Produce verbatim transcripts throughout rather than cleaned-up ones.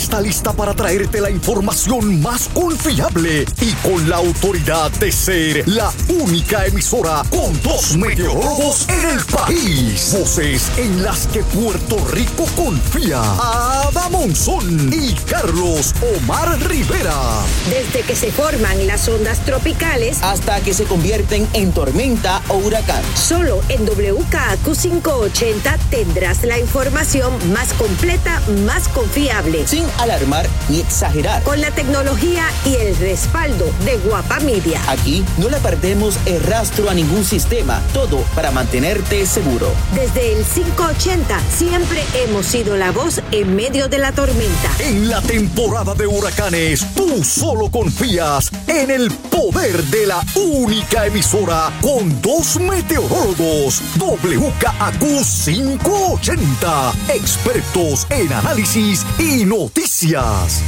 está lista para traerte la información más confiable y con la autoridad de ser la única emisora con dos meteorólogos en el país. Voces en las que Puerto Rico confía. Ada Monzón y Carlos Omar Rivera. Desde que se forman las ondas tropicales hasta que se convierten en tormenta o huracán. Solo en W K A Q quinientos ochenta tendrás la información más completa, más confiable. Sin alarmar ni exagerar. Con la tecnología y el respaldo de Guapa Media. Aquí no le perdemos el rastro a ningún sistema. Todo para mantenerte seguro. Desde el quinientos ochenta siempre hemos sido la voz en medio de la tormenta. En la temporada de huracanes, tú solo confías en el poder de la única emisora con dos meteorólogos. W K A Q quinientos ochenta. Expertos en análisis y noticias.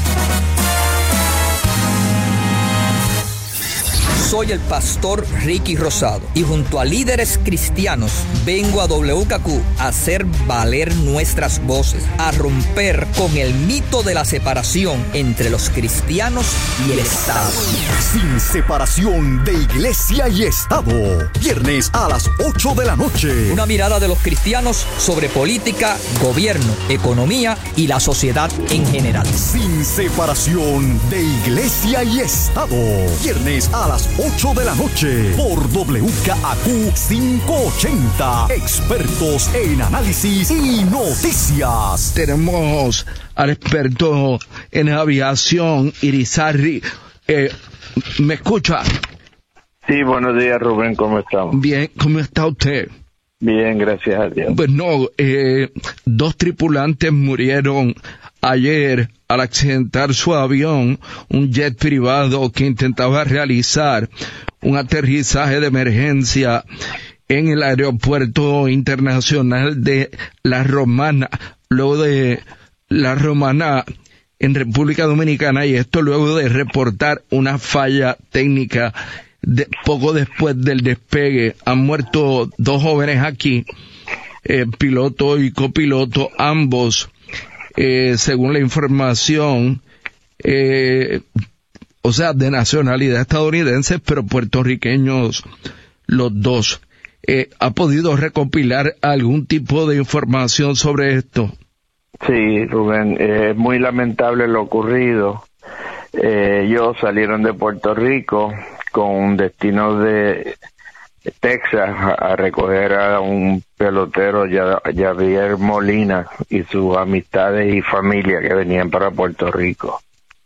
Soy el pastor Ricky Rosado y junto a líderes cristianos vengo a W K Q a hacer valer nuestras voces, a romper con el mito de la separación entre los cristianos y el Estado. Sin separación de iglesia y Estado. Viernes a las ocho de la noche. Una mirada de los cristianos sobre política, gobierno, economía y la sociedad en general. Sin separación de iglesia y Estado. Viernes a las ocho de la noche por W K A Q quinientos ochenta. Expertos en análisis y noticias. Tenemos al experto en aviación, Irizarry. Eh, ¿Me escucha? Sí, buenos días, Rubén, ¿cómo estamos? Bien, ¿cómo está usted? Bien, gracias a Dios. Pues no, eh, dos tripulantes murieron ayer al accidentar su avión, un jet privado que intentaba realizar un aterrizaje de emergencia en el aeropuerto internacional de La Romana, luego de La Romana en República Dominicana, y esto luego de reportar una falla técnica de, poco después del despegue. Han muerto dos jóvenes aquí, eh, piloto y copiloto, ambos Eh, según la información, eh, o sea, de nacionalidad estadounidense, pero puertorriqueños los dos. Eh, ¿Ha podido recopilar algún tipo de información sobre esto? Sí, Rubén, eh, es muy lamentable lo ocurrido. Eh, ellos salieron de Puerto Rico con destino de Texas a recoger a un pelotero, Javier Molina, y sus amistades y familia que venían para Puerto Rico.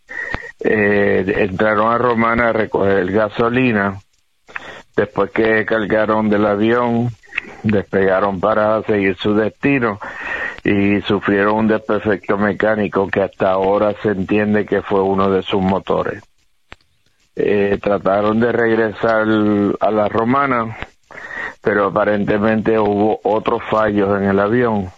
Eh, entraron a Romana a recoger gasolina. Después que cargaron del avión, despegaron para seguir su destino y sufrieron un desperfecto mecánico que hasta ahora se entiende que fue uno de sus motores. Eh, trataron de regresar a La Romana, pero aparentemente hubo otros fallos en el avión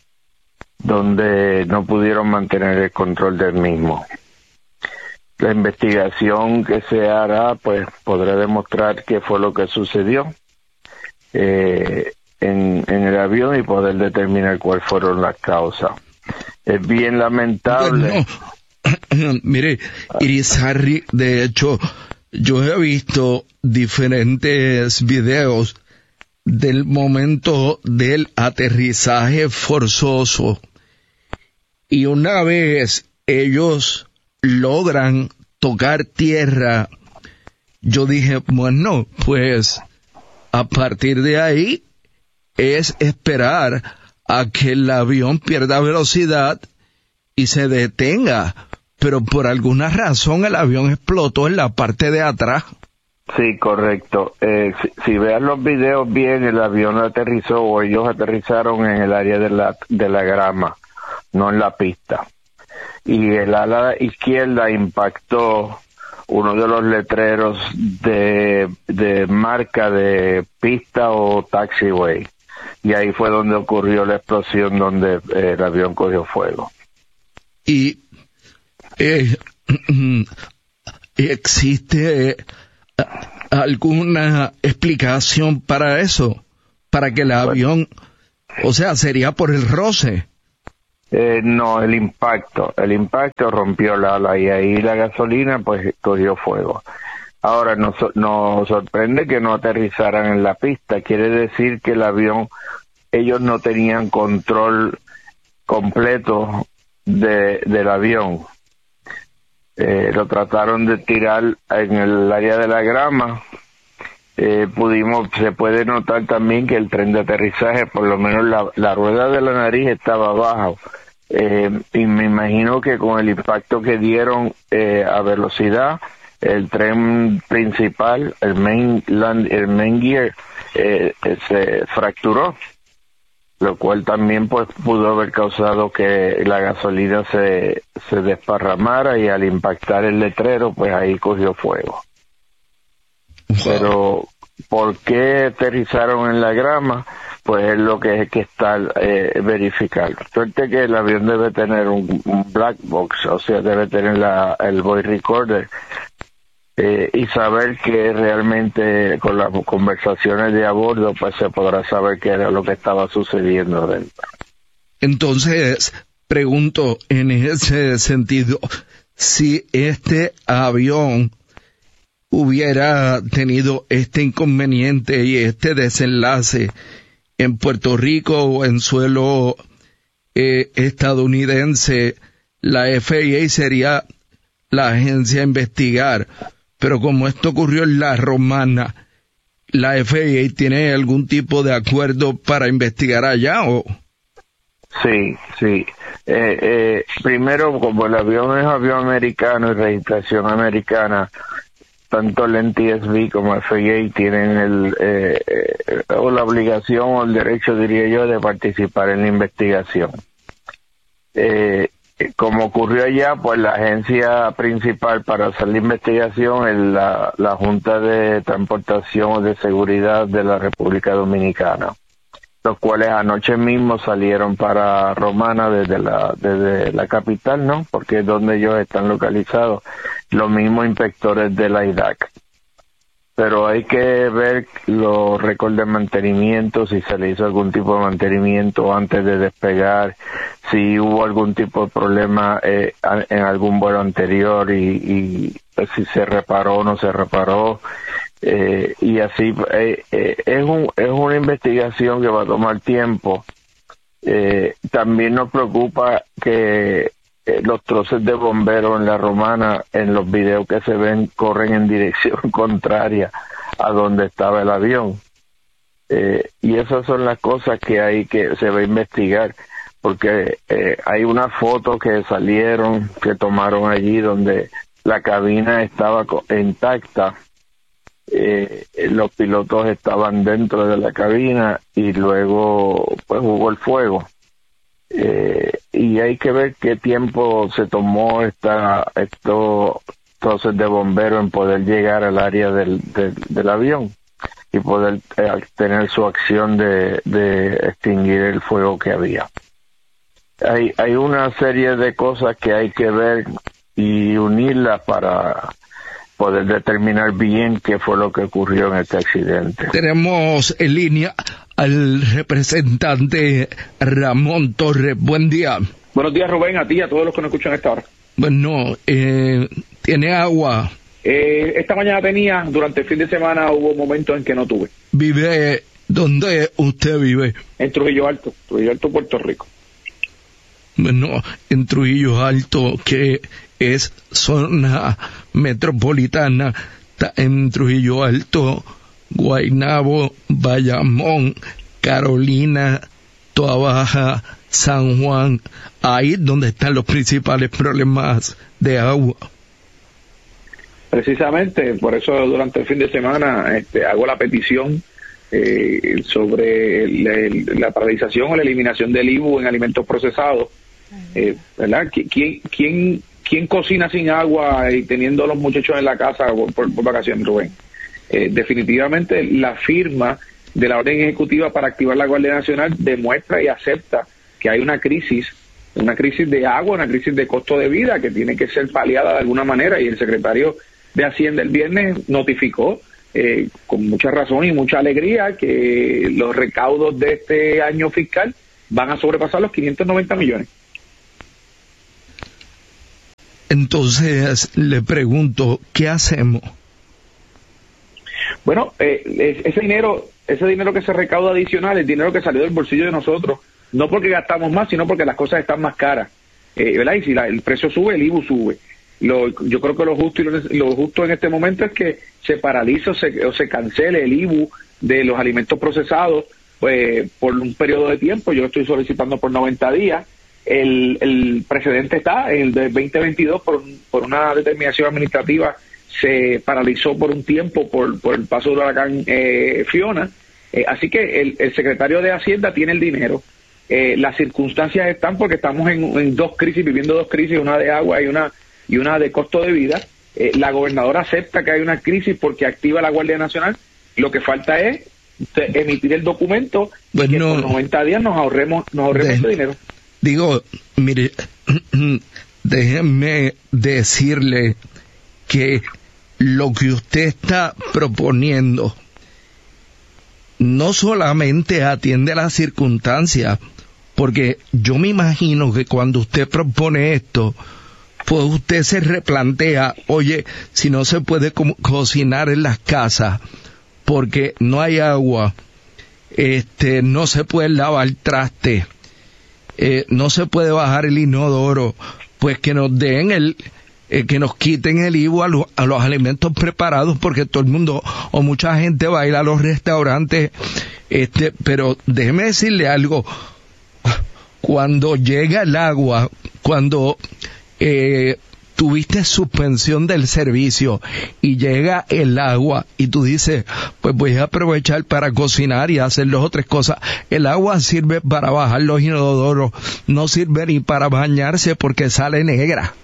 donde no pudieron mantener el control del mismo. La investigación que se hará pues podrá demostrar qué fue lo que sucedió eh, en, en el avión y poder determinar cuáles fueron las causas. Es bien lamentable. No. Mire, Irizarry, de hecho, yo he visto diferentes videos del momento del aterrizaje forzoso, y una vez ellos logran tocar tierra, yo dije, bueno, pues a partir de ahí es esperar a que el avión pierda velocidad y se detenga, pero por alguna razón el avión explotó en la parte de atrás. Sí, correcto. Eh, si, si veas los videos bien, el avión aterrizó, o ellos aterrizaron en el área de la, de la grama, no en la pista. Y el ala izquierda impactó uno de los letreros de, de marca de pista o taxiway. Y ahí fue donde ocurrió la explosión, donde eh, el avión cogió fuego. Y eh, ¿existe alguna explicación para eso? Para que el avión, o sea, sería por el roce. Eh, no, el impacto, el impacto rompió el ala y ahí la gasolina pues cogió fuego. Ahora nos, nos sorprende que no aterrizaran en la pista, quiere decir que el avión, ellos no tenían control completo de, del avión. Eh, lo trataron de tirar en el área de la grama. Eh, pudimos, se puede notar también que el tren de aterrizaje, por lo menos la, la rueda de la nariz estaba abajo. Eh, y me imagino que con el impacto que dieron eh, a velocidad, el tren principal, el main land, el main gear, eh, se fracturó, lo cual también pues pudo haber causado que la gasolina se, se desparramara y al impactar el letrero, pues ahí cogió fuego. Wow. Pero ¿por qué aterrizaron en la grama? Pues es lo que hay que estar eh, verificar. Suerte que el avión debe tener un, un black box, o sea, debe tener la, el voice recorder eh, y saber que realmente con las conversaciones de a bordo, pues se podrá saber qué era lo que estaba sucediendo dentro. Entonces, pregunto en ese sentido, si este avión hubiera tenido este inconveniente y este desenlace en Puerto Rico o en suelo eh, estadounidense, la F A A sería la agencia a investigar, pero como esto ocurrió en la Romana, ¿la F A A tiene algún tipo de acuerdo para investigar allá o...? Sí, sí. Eh, eh, primero, como el avión es avión americano y registración americana, tanto el N T S B como F A A tienen el, eh, eh, o la obligación o el derecho, diría yo, de participar en la investigación. Eh, como ocurrió allá, pues la agencia principal para hacer la investigación es la, la Junta de Transportación o de Seguridad de la República Dominicana, los cuales anoche mismo salieron para Romana desde la desde la capital, ¿no? Porque es donde ellos están localizados, los mismos inspectores de la I D A C. Pero hay que ver los récords de mantenimiento, si se le hizo algún tipo de mantenimiento antes de despegar, si hubo algún tipo de problema eh, en algún vuelo anterior y, y pues, si se reparó o no se reparó. Eh, y así eh, eh, es un es una investigación que va a tomar tiempo. Eh, también nos preocupa que eh, los troces de bomberos en la Romana, en los videos que se ven, corren en dirección contraria a donde estaba el avión. Eh, y esas son las cosas que hay que se va a investigar, porque eh, hay una foto que salieron, que tomaron allí donde la cabina estaba intacta. Eh, los pilotos estaban dentro de la cabina y luego pues hubo el fuego eh, y hay que ver qué tiempo se tomó esta estos troces de bomberos en poder llegar al área del, del, del avión y poder eh, tener su acción de, de extinguir el fuego que había. Hay, hay una serie de cosas que hay que ver y unirlas para poder determinar bien qué fue lo que ocurrió en este accidente. Tenemos en línea al representante Ramón Torres. Buen día. Buenos días, Rubén, a ti y a todos los que nos escuchan a esta hora. Bueno, eh, ¿tiene agua? Eh, esta mañana tenía, durante el fin de semana hubo momentos en que no tuve. ¿Vive? ¿Dónde usted vive? En Trujillo Alto, Trujillo Alto, Puerto Rico. Bueno, en Trujillo Alto, que es zona metropolitana, en Trujillo Alto, Guaynabo, Bayamón, Carolina, Toa Baja, San Juan, ahí donde están los principales problemas de agua. Precisamente, por eso durante el fin de semana este, hago la petición eh, sobre el, el, la paralización o la eliminación del I V U en alimentos procesados. Eh, ¿verdad? ¿Quién, quién, ¿Quién cocina sin agua y teniendo a los muchachos en la casa por, por, por vacaciones, Rubén? Eh, definitivamente la firma de la orden ejecutiva para activar la Guardia Nacional demuestra y acepta que hay una crisis, una crisis de agua, una crisis de costo de vida que tiene que ser paliada de alguna manera, y el secretario de Hacienda el viernes notificó eh, con mucha razón y mucha alegría que los recaudos de este año fiscal van a sobrepasar los quinientos noventa millones. entonces le pregunto, ¿qué hacemos? Bueno, eh, ese dinero, ese dinero que se recauda adicional, es dinero que salió del bolsillo de nosotros, no porque gastamos más, sino porque las cosas están más caras, eh, ¿verdad? Y si la, el precio sube, el I V U sube. Lo, yo creo que lo justo y lo, lo justo en este momento es que se paralice o se, o se cancele el I V U de los alimentos procesados pues, por un periodo de tiempo. Yo lo estoy solicitando por noventa días. El, el precedente está en el de veinte veintidós por, por una determinación administrativa se paralizó por un tiempo por, por el paso del huracán eh, Fiona. Eh, así que el, el secretario de Hacienda tiene el dinero. Eh, las circunstancias están porque estamos en, en dos crisis, viviendo dos crisis, una de agua y una y una de costo de vida. Eh, la gobernadora acepta que hay una crisis porque activa la Guardia Nacional. Lo que falta es emitir el documento pues y no, que por noventa días nos ahorremos nos ahorremos de, ese dinero. Digo, mire, déjenme decirle que lo que usted está proponiendo no solamente atiende las circunstancias, porque yo me imagino que cuando usted propone esto, pues usted se replantea, oye, si no se puede co- cocinar en las casas porque no hay agua, este, no se puede lavar traste, eh, no se puede bajar el inodoro, pues que nos den el, eh, que nos quiten el I V U a, lo, a los alimentos preparados, porque todo el mundo o mucha gente va a ir a los restaurantes, este, pero déjeme decirle algo, cuando llega el agua, cuando eh, tuviste suspensión del servicio y llega el agua y tú dices, pues voy a aprovechar para cocinar y hacer dos o tres cosas. El agua sirve para bajar los inodoros, no sirve ni para bañarse porque sale negra.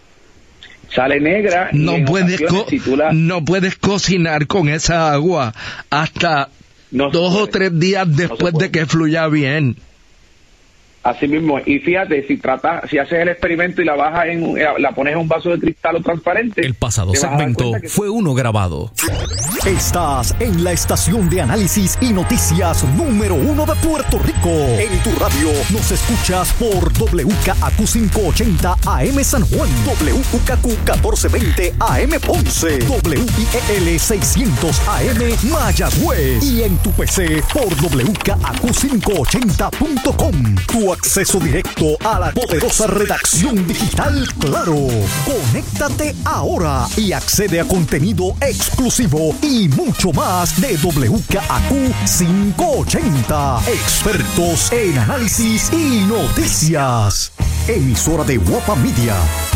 Sale negra. Y no puedes co- si tú la... no puedes cocinar con esa agua hasta no dos o tres días después no de que fluya bien. Así mismo, y fíjate, si trata, si haces el experimento y la bajas en, la pones en un vaso de cristal o transparente. El pasado segmento que... fue uno grabado. Estás en la estación de análisis y noticias número uno de Puerto Rico. En tu radio nos escuchas por W K A Q quinientos ochenta A M San Juan, W K Q catorce veinte A M Ponce, W I E L seiscientos A M Mayagüez y en tu P C por W K A Q quinientos ochenta punto com. Tu acceso directo a la poderosa redacción digital Claro. Conéctate ahora y accede a contenido exclusivo y mucho más de W K A Q quinientos ochenta. Expertos en análisis y noticias. Emisora de Guapa Media.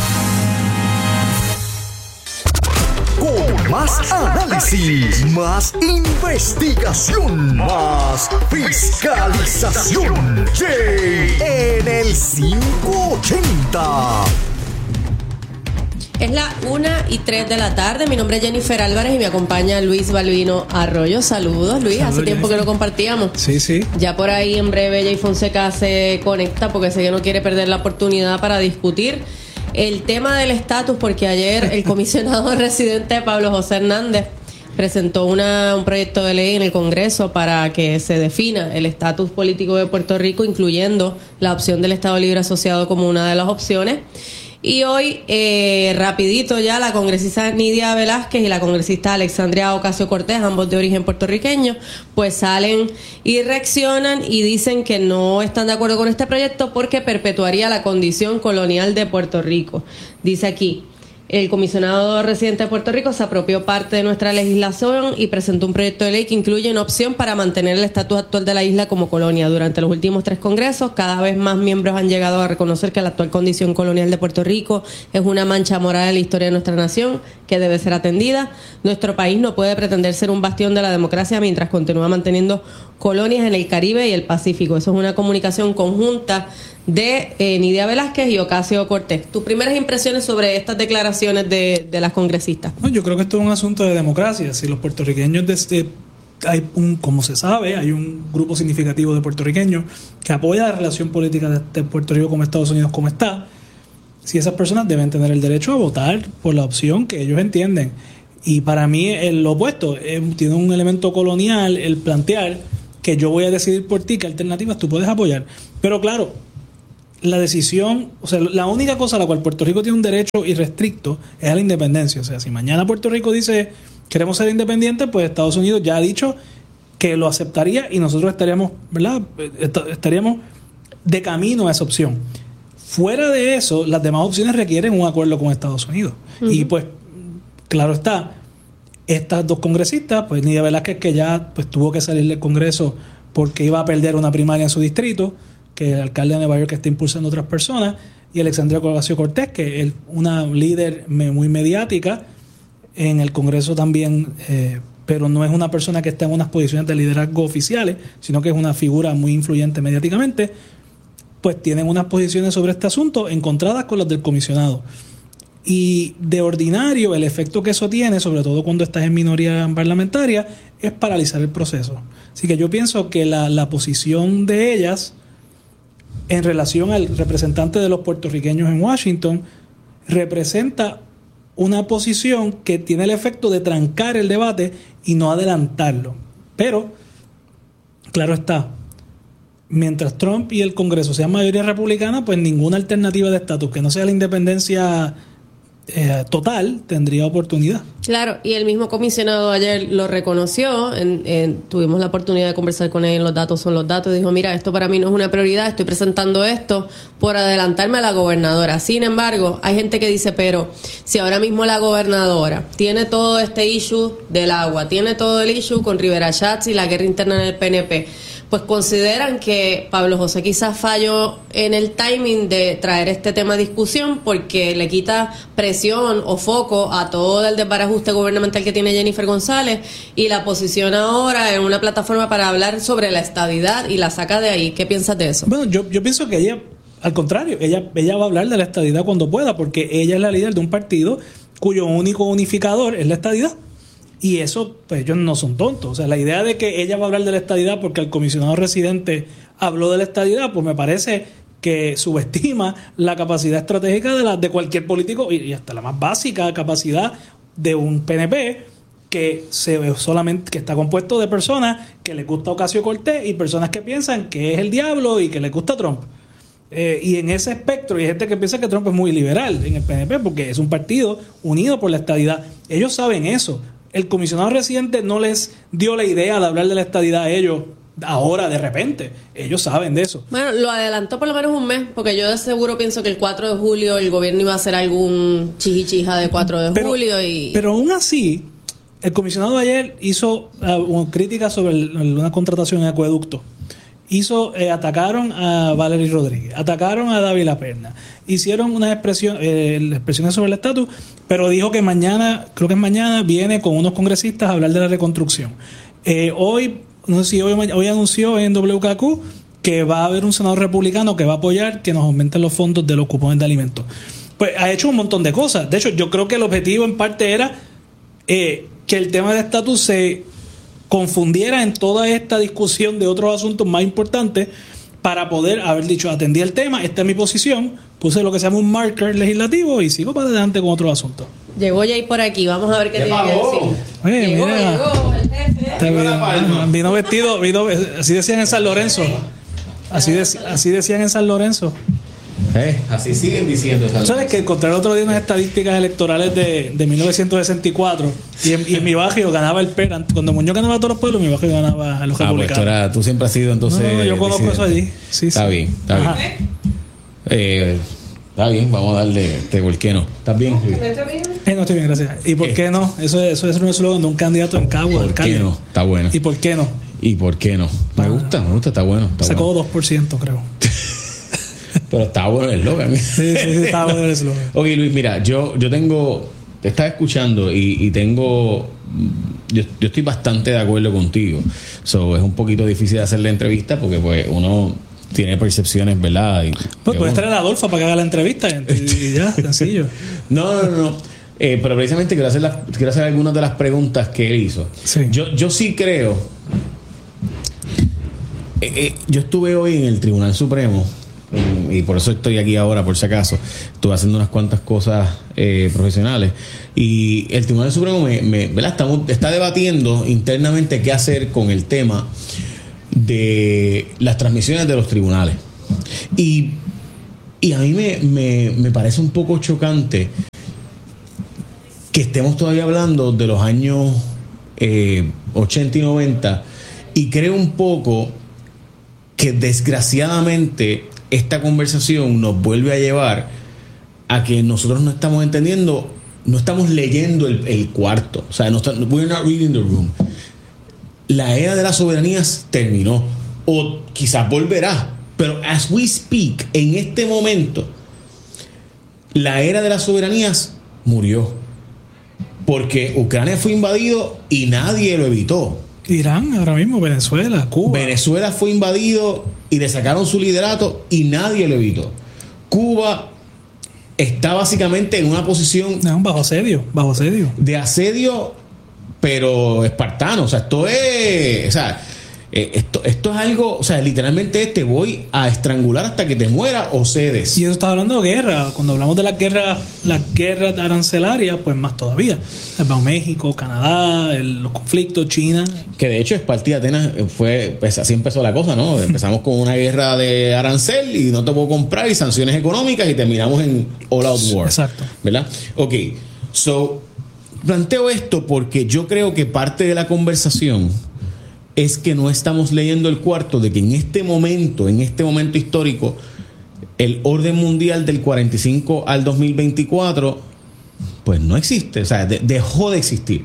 Con más análisis, más investigación, más fiscalización. Jay en el quinientos ochenta. Es la una y tres de la tarde. Mi nombre es Jennifer Álvarez y me acompaña Luis Balbino Arroyo. Saludos, Luis. Saludos, hace tiempo Jennifer. Que lo compartíamos. Sí, sí. Ya por ahí en breve Jay Fonseca se conecta porque sé que no quiere perder la oportunidad para discutir el tema del estatus, porque ayer el comisionado residente Pablo José Hernández presentó una, un proyecto de ley en el Congreso para que se defina el estatus político de Puerto Rico, incluyendo la opción del Estado Libre Asociado como una de las opciones. Y hoy, eh, rapidito ya, la congresista Nidia Velázquez y la congresista Alexandria Ocasio-Cortez, ambos de origen puertorriqueño, pues salen y reaccionan y dicen que no están de acuerdo con este proyecto porque perpetuaría la condición colonial de Puerto Rico. Dice aquí: el comisionado residente de Puerto Rico se apropió parte de nuestra legislación y presentó un proyecto de ley que incluye una opción para mantener el estatus actual de la isla como colonia. Durante los últimos tres congresos, cada vez más miembros han llegado a reconocer que la actual condición colonial de Puerto Rico es una mancha moral en la historia de nuestra nación que debe ser atendida. Nuestro país no puede pretender ser un bastión de la democracia mientras continúa manteniendo colonias en el Caribe y el Pacífico. Eso es una comunicación conjunta de eh, Nidia Velázquez y Ocasio-Cortez. ¿Tus primeras impresiones sobre estas declaraciones de, de las congresistas? No, yo creo que esto es un asunto de democracia. Si los puertorriqueños, desde, hay un, como se sabe, hay un grupo significativo de puertorriqueños que apoya la relación política de, de Puerto Rico con Estados Unidos como está, si esas personas deben tener el derecho a votar por la opción que ellos entienden. Y para mí el opuesto, eh, tiene un elemento colonial el plantear que yo voy a decidir por ti qué alternativas tú puedes apoyar. Pero claro, la decisión, o sea, la única cosa a la cual Puerto Rico tiene un derecho irrestricto es a la independencia. O sea, si mañana Puerto Rico dice queremos ser independientes, pues Estados Unidos ya ha dicho que lo aceptaría y nosotros estaríamos, ¿verdad? Estaríamos de camino a esa opción. Fuera de eso, las demás opciones requieren un acuerdo con Estados Unidos. Uh-huh. Y pues, claro está, estas dos congresistas, pues Nidia Velázquez, que ya pues tuvo que salir del Congreso porque iba a perder una primaria en su distrito, que el alcalde de Nueva York está impulsando a otras personas, y Alexandria Ocasio-Cortez, que es una líder muy mediática en el Congreso también, eh, pero no es una persona que está en unas posiciones de liderazgo oficiales, sino que es una figura muy influyente mediáticamente, pues tienen unas posiciones sobre este asunto encontradas con las del comisionado. Y de ordinario, el efecto que eso tiene, sobre todo cuando estás en minoría parlamentaria, es paralizar el proceso. Así que yo pienso que la, la posición de ellas en relación al representante de los puertorriqueños en Washington representa una posición que tiene el efecto de trancar el debate y no adelantarlo. Pero, claro está, mientras Trump y el Congreso sean mayoría republicana, pues ninguna alternativa de estatus que no sea la independencia eh, total tendría oportunidad. Claro, y el mismo comisionado ayer lo reconoció, en, en, tuvimos la oportunidad de conversar con él, los datos son los datos, dijo, mira, esto para mí no es una prioridad, estoy presentando esto por adelantarme a la gobernadora. Sin embargo, hay gente que dice, pero si ahora mismo la gobernadora tiene todo este issue del agua, tiene todo el issue con Rivera Schatz y la guerra interna en el P N P, pues consideran que Pablo José quizás falló en el timing de traer este tema a discusión porque le quita presión o foco a todo el desbarajuste gubernamental que tiene Jennifer González y la posiciona ahora en una plataforma para hablar sobre la estadidad y la saca de ahí. ¿Qué piensas de eso? Bueno, yo, yo pienso que ella, al contrario, ella, ella va a hablar de la estadidad cuando pueda, porque ella es la líder de un partido cuyo único unificador es la estadidad. Y eso, pues ellos no son tontos. O sea, la idea de que ella va a hablar de la estadidad porque el comisionado residente habló de la estadidad, pues me parece que subestima la capacidad estratégica de, la, de cualquier político y hasta la más básica capacidad de un P N P que se solamente que está compuesto de personas que les gusta Ocasio-Cortez y personas que piensan que es el diablo y que les gusta Trump. Eh, y en ese espectro hay gente que piensa que Trump es muy liberal en el P N P porque es un partido unido por la estadidad. Ellos saben eso. El comisionado residente no les dio la idea de hablar de la estadidad a ellos ahora de repente. Ellos saben de eso. Bueno, lo adelantó por lo menos un mes, porque yo de seguro pienso que el cuatro de julio el gobierno iba a hacer algún chichichija de cuatro de pero, julio. y Pero aún así, el comisionado ayer hizo uh, críticas sobre el, una contratación en acueducto. Hizo, eh, atacaron a Valery Rodríguez, atacaron a Dávila Perna, hicieron unas expresión, eh, expresiones sobre el estatus, pero dijo que mañana, creo que es mañana, viene con unos congresistas a hablar de la reconstrucción. Eh, hoy, no sé si hoy, hoy anunció en W K Q que va a haber un senador republicano que va a apoyar que nos aumenten los fondos de los cupones de alimentos. Pues ha hecho un montón de cosas. De hecho, yo creo que el objetivo en parte era eh, que el tema de estatus se confundiera en toda esta discusión de otros asuntos más importantes para poder haber dicho, atendí el tema, esta es mi posición, puse lo que se llama un marker legislativo y sigo para adelante con otros asuntos. Llegó Jay por aquí, vamos a ver qué, qué tiene que decir. Oye, llegó, mira, llegó el jefe. Vino, vino vestido, vino, así decían en San Lorenzo, así, de, así decían en San Lorenzo. Eh, así siguen diciendo. ¿Sabes que encontré el otro día unas estadísticas electorales de, de mil novecientos sesenta y cuatro y en, y en mi barrio ganaba el P E R? Cuando Muñoz ganaba a todos los pueblos, mi barrio ganaba a los ah, republicanos. Pues, era, tú siempre has sido entonces. No, no, yo conozco disidente. Eso allí. Sí, está sí. bien, está Ajá. bien. Eh, está bien, vamos a darle. Te, ¿Por qué no? ¿Estás bien? Eh, no estoy bien, gracias. ¿Y por eh. qué no? Eso, eso es un eslogan de un candidato en Cabo. ¿Por qué no? Está bueno. ¿Y por qué no? ¿Y por qué no? Me gusta, me gusta, está bueno. Está Sacó bueno. dos por ciento, creo. Pero está bueno el eslogan. Sí, sí, sí, está bueno el eslogan. Ok, Luis, mira, yo, yo tengo, te estaba escuchando y, y tengo, yo, yo estoy bastante de acuerdo contigo. So, es un poquito difícil hacer la entrevista porque pues uno tiene percepciones, ¿verdad? Y, pues puedes traer a Adolfo para que haga la entrevista y, y ya, sencillo. No, no, no. Eh, pero precisamente quiero hacer, las, quiero hacer algunas de las preguntas que él hizo. Sí. Yo, yo sí creo. Eh, eh, yo estuve hoy en el Tribunal Supremo. Y por eso estoy aquí ahora, por si acaso. Estuve haciendo unas cuantas cosas eh, profesionales. Y el Tribunal Supremo me, me, ¿verdad? Estamos, está debatiendo internamente qué hacer con el tema de las transmisiones de los tribunales. Y Y a mí me, me, me parece un poco chocante que estemos todavía hablando de los años eh, ochenta y noventa, y creo un poco que desgraciadamente esta conversación nos vuelve a llevar a que nosotros no estamos entendiendo, no estamos leyendo el, el cuarto, o sea, no está, we're not reading the room. La era de las soberanías terminó, o quizás volverá, pero as we speak, en este momento, la era de las soberanías murió. Porque Ucrania fue invadido y nadie lo evitó. Irán ahora mismo, Venezuela, Cuba. Venezuela fue invadido y le sacaron su liderato y nadie lo evitó. Cuba está básicamente en una posición... No, bajo asedio, bajo asedio. De asedio, pero espartano. O sea, esto es... O sea, eh, esto, esto es algo... O sea, literalmente te voy a estrangular hasta que te muera o cedes. Y eso está hablando de guerra. Cuando hablamos de las guerras, las guerras arancelarias, pues más todavía. México, Canadá, el, los conflictos, China. Que de hecho, Esparta y Atenas fue... Pues así empezó la cosa, ¿no? Empezamos con una guerra de arancel y no te puedo comprar y sanciones económicas y terminamos en all out war. Exacto. ¿Verdad? Ok. So, planteo esto porque yo creo que parte de la conversación es que no estamos leyendo el cuarto de que en este momento, en este momento histórico, el orden mundial del cuarenta y cinco al dos mil veinticuatro, pues no existe, o sea, de, dejó de existir.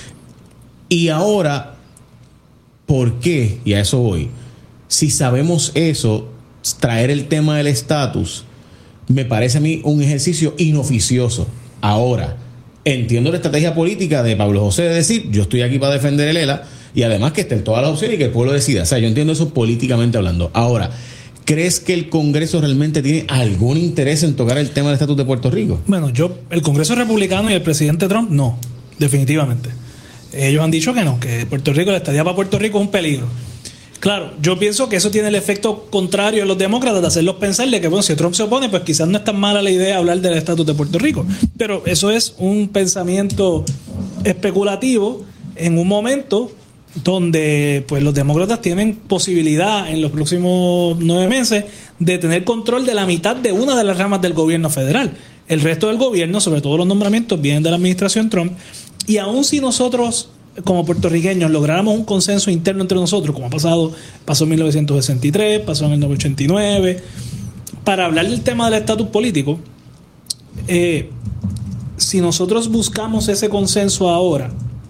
Y ahora, ¿por qué? Y a eso voy. Si sabemos eso, traer el tema del estatus, me parece a mí un ejercicio inoficioso. Ahora, entiendo la estrategia política de Pablo José de decir, yo estoy aquí para defender el E L A, y además que estén todas las opciones y que el pueblo decida. O sea, yo entiendo eso políticamente hablando. Ahora, ¿crees que el Congreso realmente tiene algún interés en tocar el tema del estatus de Puerto Rico? Bueno, yo, el Congreso republicano y el presidente Trump, no, definitivamente. Ellos han dicho que no, que Puerto Rico, la estadía para Puerto Rico es un peligro. Claro, yo pienso que eso tiene el efecto contrario en los demócratas, de hacerlos pensar de que, bueno, si Trump se opone, pues quizás no es tan mala la idea hablar del estatus de Puerto Rico. Pero eso es un pensamiento especulativo en un momento donde pues los demócratas tienen posibilidad en los próximos nueve meses de tener control de la mitad de una de las ramas del gobierno federal. El resto del gobierno, sobre todo los nombramientos, vienen de la administración Trump. Y aun si nosotros, como puertorriqueños, lográramos un consenso interno entre nosotros, como ha pasado, pasó en mil novecientos sesenta y tres, pasó en el ochenta y nueve, para hablar del tema del estatus político, eh, si nosotros buscamos ese consenso ahora,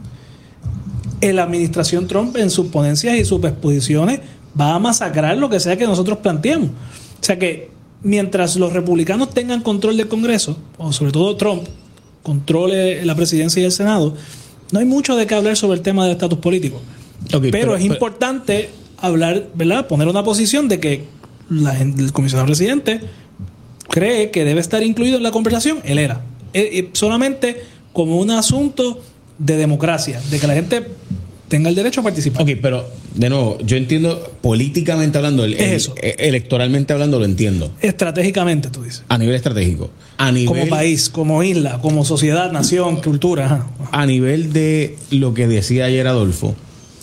en la administración Trump, en sus ponencias y sus exposiciones, va a masacrar lo que sea que nosotros planteemos. O sea que mientras los republicanos tengan control del Congreso, o sobre todo Trump controle la presidencia y el Senado, no hay mucho de qué hablar sobre el tema del estatus político. Okay, pero, pero es pero, importante hablar, ¿verdad? Poner una posición de que la, el comisionado residente cree que debe estar incluido en la conversación. Él era. Eh, solamente como un asunto de democracia, de que la gente tenga el derecho a participar. Ok, pero de nuevo, yo entiendo políticamente hablando, el, el, electoralmente hablando lo entiendo. Estratégicamente, tú dices. A nivel estratégico. A nivel, como país, como isla, como sociedad, nación, cultura. Ajá. A nivel de lo que decía ayer Adolfo,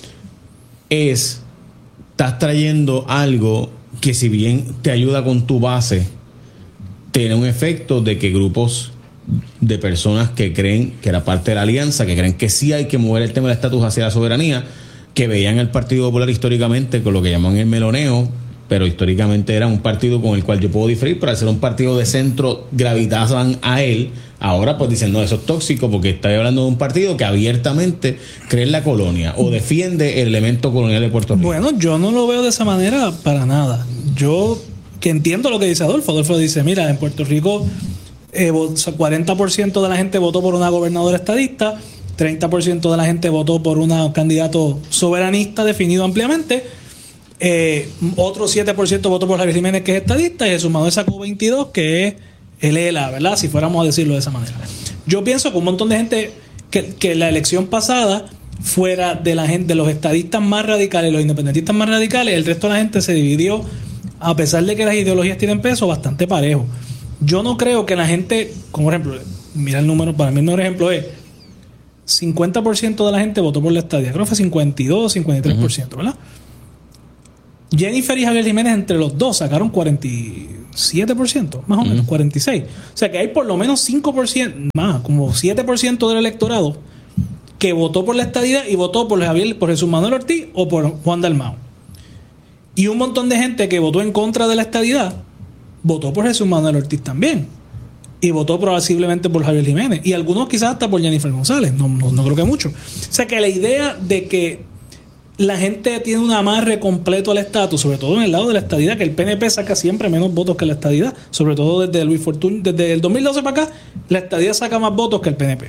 es, estás trayendo algo que si bien te ayuda con tu base, tiene un efecto de que grupos de personas que creen que era parte de la alianza, que creen que sí hay que mover el tema del estatus hacia la soberanía, que veían el Partido Popular históricamente con lo que llaman el meloneo, pero históricamente era un partido con el cual yo puedo diferir, pero al ser un partido de centro gravitaban a él. Ahora pues dicen, no, eso es tóxico porque está hablando de un partido que abiertamente cree en la colonia o defiende el elemento colonial de Puerto Rico. Bueno, yo no lo veo de esa manera para nada. Yo que entiendo lo que dice Adolfo. Adolfo dice, mira, en Puerto Rico Eh, cuarenta por ciento de la gente votó por una gobernadora estadista, treinta por ciento de la gente votó por un candidato soberanista definido ampliamente, eh, otro siete por ciento votó por Javier Jiménez, que es estadista, y sumado sacó veintidós, que es el E L A, ¿verdad? Si fuéramos a decirlo de esa manera. Yo pienso que un montón de gente, que, que la elección pasada fuera de la gente, de los estadistas más radicales, los independentistas más radicales, el resto de la gente se dividió, a pesar de que las ideologías tienen peso, bastante parejo. Yo no creo que la gente, como por ejemplo, mira el número, para mí el mejor ejemplo es cincuenta por ciento de la gente votó por la estadía, creo que fue cincuenta y dos, cincuenta y tres por ciento, ¿verdad? Jennifer y Javier Jiménez entre los dos sacaron cuarenta, siete por ciento, más o menos, uh-huh. cuarenta y seis. O sea que hay por lo menos cinco por ciento, más, como siete por ciento del electorado que votó por la estadidad y votó por Javier, por Jesús Manuel Ortiz o por Juan Dalmau. Y un montón de gente que votó en contra de la estadidad votó por Jesús Manuel Ortiz también. Y votó posiblemente por Javier Jiménez. Y algunos quizás hasta por Jennifer González. No, no, no creo que mucho. O sea que la idea de que la gente tiene un amarre completo al estatus, sobre todo en el lado de la estadidad, que el P N P saca siempre menos votos que la estadidad, sobre todo desde Luis Fortuño, desde el dos mil doce para acá, la estadidad saca más votos que el P N P.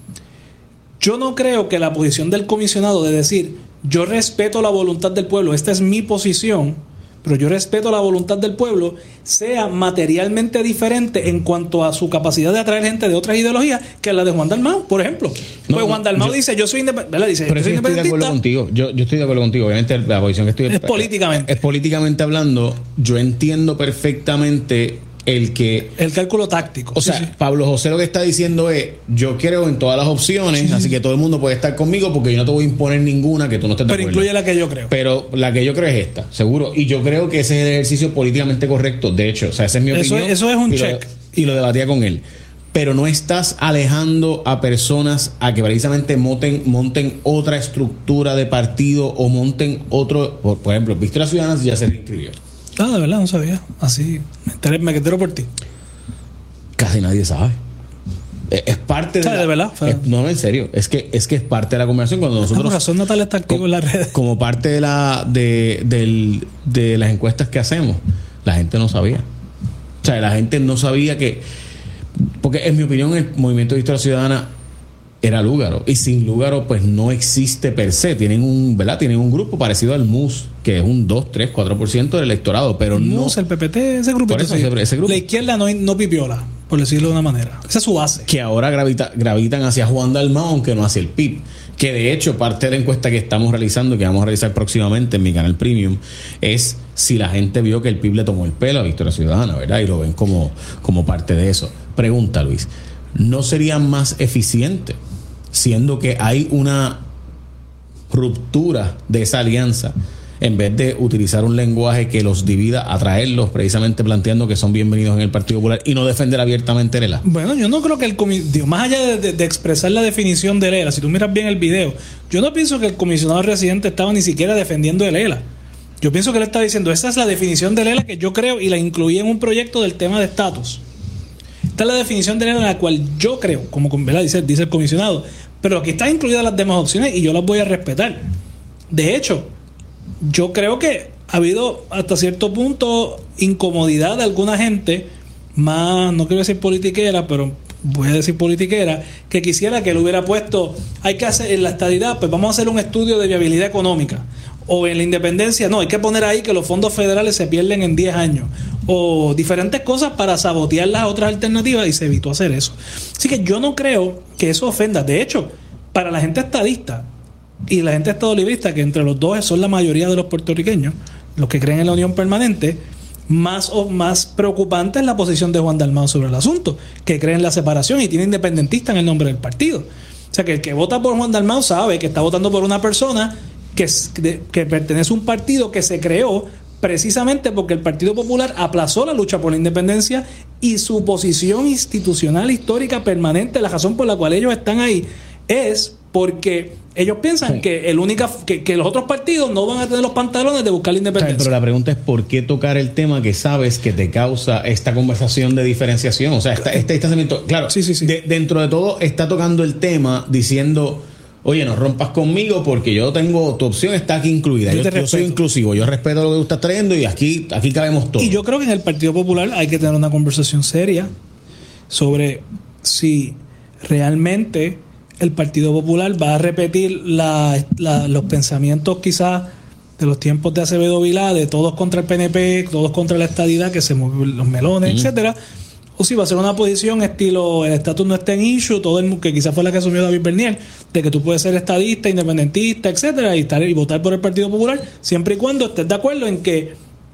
Yo no creo que la posición del comisionado de decir, yo respeto la voluntad del pueblo, esta es mi posición, pero yo respeto la voluntad del pueblo, sea materialmente diferente en cuanto a su capacidad de atraer gente de otras ideologías que la de Juan Dalmau, por ejemplo. No, pues Juan Dalmau yo, dice, yo soy independiente. Dice, pero yo soy estoy de acuerdo contigo. Yo, yo estoy de acuerdo contigo. Obviamente la posición que estoy... Es políticamente. Es políticamente hablando. Yo entiendo perfectamente el que... El cálculo táctico. O sea, sí, sí. Pablo José lo que está diciendo es, yo creo en todas las opciones, sí, sí. así que todo el mundo puede estar conmigo porque yo no te voy a imponer ninguna que tú no estés de acuerdo. Pero incluye la que yo creo. Pero la que yo creo es esta, seguro. Y yo creo que ese es el ejercicio políticamente correcto. De hecho, o sea, esa es mi eso opinión. Es, eso es un y check. Lo, y lo debatía con él. Pero no estás alejando a personas a que precisamente monten, monten otra estructura de partido o monten otro... Por, por ejemplo, Victoria Ciudadana ya se reinscribió. Ah, de verdad, no sabía. Así, me entero por ti. Casi nadie sabe. Es, es parte de, la, de verdad. Es, no, en serio. Es que es que es parte de la conversación cuando nosotros. razón, Natalia está activo como, en las redes. Como parte de la de, del, de las encuestas que hacemos, la gente no sabía. O sea, la gente no sabía que, porque en mi opinión el movimiento de Victoria Ciudadana era Lúgaro, y sin Lúgaro pues no existe per se. Tienen un, ¿verdad? Tienen un grupo parecido al M U S, que es un dos, tres, cuatro por ciento del electorado, pero el no... M U S, el P P T, ese grupo. Por eso, ese, ese grupo. La izquierda no, no pipiola, por decirlo de una manera. Esa es su base. Que ahora gravita, gravitan hacia Juan Dalmau, aunque no hacia el P I B. Que de hecho, parte de la encuesta que estamos realizando, que vamos a realizar próximamente en mi canal Premium, es si la gente vio que el P I B le tomó el pelo a Victoria Ciudadana, ¿verdad? Y lo ven como, como parte de eso. Pregunta, Luis, ¿no sería más eficiente, siendo que hay una ruptura de esa alianza, en vez de utilizar un lenguaje que los divida, atraerlos precisamente planteando que son bienvenidos en el Partido Popular y no defender abiertamente el E L A? Bueno, yo no creo que el comisionado, más allá de, de, de expresar la definición del E L A, si tú miras bien el video, yo no pienso que el comisionado residente estaba ni siquiera defendiendo el E L A. Yo pienso que él está diciendo, esa es la definición del E L A que yo creo y la incluí en un proyecto del tema de estatus. Esta es la definición del E L A en la cual yo creo, como ¿verdad? Dice, dice el comisionado, pero aquí están incluidas las demás opciones y yo las voy a respetar. De hecho, yo creo que ha habido hasta cierto punto incomodidad de alguna gente, más, no quiero decir politiquera, pero voy a decir politiquera, que quisiera que él hubiera puesto, hay que hacer en la estadidad, pues vamos a hacer un estudio de viabilidad económica. O en la independencia, no, hay que poner ahí que los fondos federales se pierden en diez años. O diferentes cosas para sabotear las otras alternativas, y se evitó hacer eso. Así que yo no creo que eso ofenda. De hecho, para la gente estadista y la gente estadolibrista, que entre los dos son la mayoría de los puertorriqueños, los que creen en la unión permanente, más o más preocupante es la posición de Juan Dalmau sobre el asunto, que cree en la separación y tiene independentista en el nombre del partido. O sea que el que vota por Juan Dalmau sabe que está votando por una persona que, que pertenece a un partido que se creó precisamente porque el Partido Popular aplazó la lucha por la independencia, y su posición institucional histórica permanente, la razón por la cual ellos están ahí, es porque ellos piensan sí. que el única que, que los otros partidos no van a tener los pantalones de buscar la independencia. Pero la pregunta es ¿por qué tocar el tema que sabes que te causa esta conversación de diferenciación? O sea, esta, este distanciamiento, claro, sí, sí, sí. De, dentro de todo está tocando el tema diciendo, oye, no rompas conmigo porque yo tengo, tu opción está aquí incluida. Yo, yo, yo soy inclusivo, yo respeto lo que tú estás trayendo y aquí, aquí cabemos todos. Y yo creo que en el Partido Popular hay que tener una conversación seria sobre si realmente el Partido Popular va a repetir la, la, los pensamientos quizás de los tiempos de Acevedo Vilá, de todos contra el P N P, todos contra la estadidad, que se mueven los melones, mm. etcétera, o si va a ser una posición estilo el estatus no está en issue, todo el que quizás fue la que asumió David Bernier, de que tú puedes ser estadista, independentista, etcétera, y estar y votar por el Partido Popular siempre y cuando estés de acuerdo en que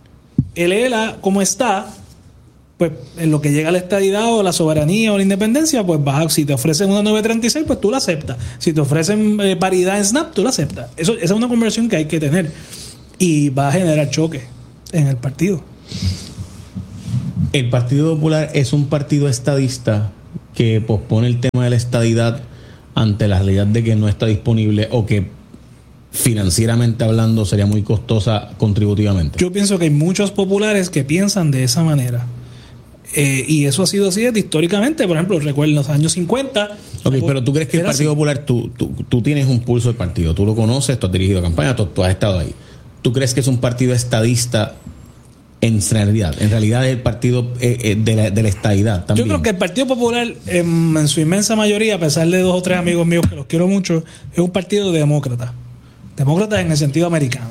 el E L A como está, pues en lo que llega a la estadidad o la soberanía o la independencia, pues vas a, si te ofrecen una nueve treinta y seis, pues tú la aceptas. Si te ofrecen eh, paridad en SNAP, tú la aceptas. Eso, esa es una conversión que hay que tener y va a generar choque en el partido. ¿El Partido Popular es un partido estadista que pospone el tema de la estadidad ante la realidad de que no está disponible o que financieramente hablando sería muy costosa contributivamente? Yo pienso que hay muchos populares que piensan de esa manera. Eh, y eso ha sido así desde históricamente. Por ejemplo, recuerdo en los años cincuenta. Ok, pero tú crees que el Partido así. Popular, tú, tú, tú tienes un pulso del partido, tú lo conoces, tú has dirigido campaña, tú, tú has estado ahí. ¿Tú crees que es un partido estadista en realidad? En realidad es el partido eh, eh, de, la, de la estadidad también. Yo creo que el Partido Popular, en, en su inmensa mayoría, a pesar de dos o tres amigos míos que los quiero mucho, es un partido demócrata. Demócrata en el sentido americano.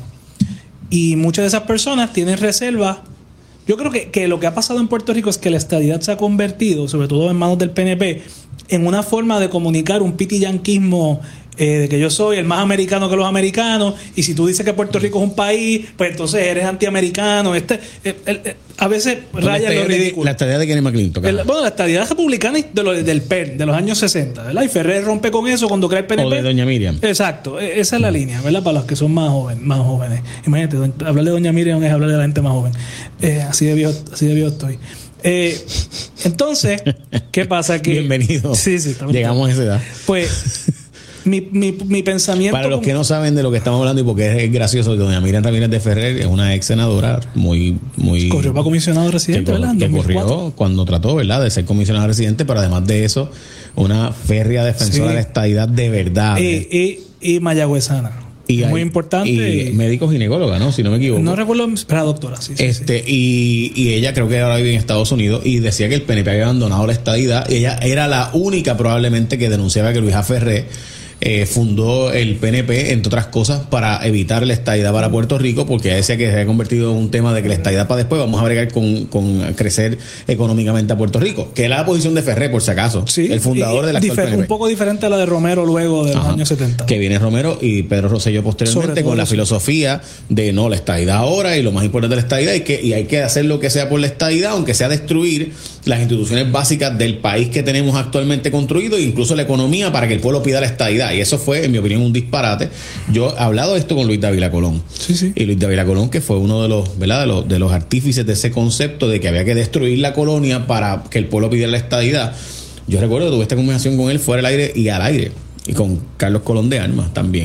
Y muchas de esas personas tienen reservas. Yo creo que, que lo que ha pasado en Puerto Rico es que la estadidad se ha convertido, sobre todo en manos del P N P, en una forma de comunicar un pitiyanquismo eh, de que yo soy el más americano que los americanos, y si tú dices que Puerto Rico es un país, pues entonces eres antiamericano. Este, el, el, el, a veces raya lo ridículo. La estadidad de Kenny McClintock. El, bueno, la estadidad republicana de lo, del P E R, de los años sesenta, ¿verdad? Y Ferrer rompe con eso cuando crea el P N P. O de Doña Miriam. Exacto, esa es la línea, ¿verdad? Para los que son más jóvenes. Más jóvenes. Imagínate, hablar de Doña Miriam es hablar de la gente más joven. Eh, así de viejo, así de viejo estoy. Eh, entonces, ¿qué pasa? Que, bienvenido. Sí, sí, llegamos a esa edad. Pues mi, mi, mi pensamiento. Para los como... que no saben de lo que estamos hablando y porque es gracioso, doña Miriam Ramírez de Ferrer es una ex senadora muy, muy. Corrió para comisionado residente, que, ¿verdad? Que corrió cuando trató, ¿verdad?, de ser comisionado residente, pero además de eso, una férrea defensora sí. de la estadidad de verdad. Y, y, y mayagüezana. Y muy hay, importante. Y, y médico ginecóloga, ¿no? Si no me equivoco. No recuerdo, pero doctora, sí. sí este, sí. Y, y ella creo que ahora vive en Estados Unidos y decía que el P N P había abandonado la estadidad. Y ella era la única probablemente que denunciaba que Luisa Ferré eh, fundó el P N P, entre otras cosas, para evitar la estadidad para Puerto Rico, porque ella decía que se había convertido en un tema de que la estadidad para después vamos a bregar con, con crecer económicamente a Puerto Rico, que es la posición de Ferré, por si acaso, sí, el fundador de la actual P N P. Un poco diferente a la de Romero luego de los Ajá. años setenta. Que viene Romero y Pedro Rosselló posteriormente con la eso. filosofía de no, la estadidad ahora, y lo más importante de la estadidad, y, que, y hay que hacer lo que sea por la estadidad, aunque sea destruir las instituciones básicas del país que tenemos actualmente construido e incluso la economía para que el pueblo pida la estadidad. Y eso fue, en mi opinión, un disparate. Yo he hablado de esto con Luis Dávila Colón. Sí, sí. Y Luis Dávila Colón, que fue uno de los, ¿verdad?, de los, de los artífices de ese concepto de que había que destruir la colonia para que el pueblo pidiera la estadidad. Yo recuerdo que tuve esta conversación con él fuera del aire y al aire, y con Carlos Colón de Armas también.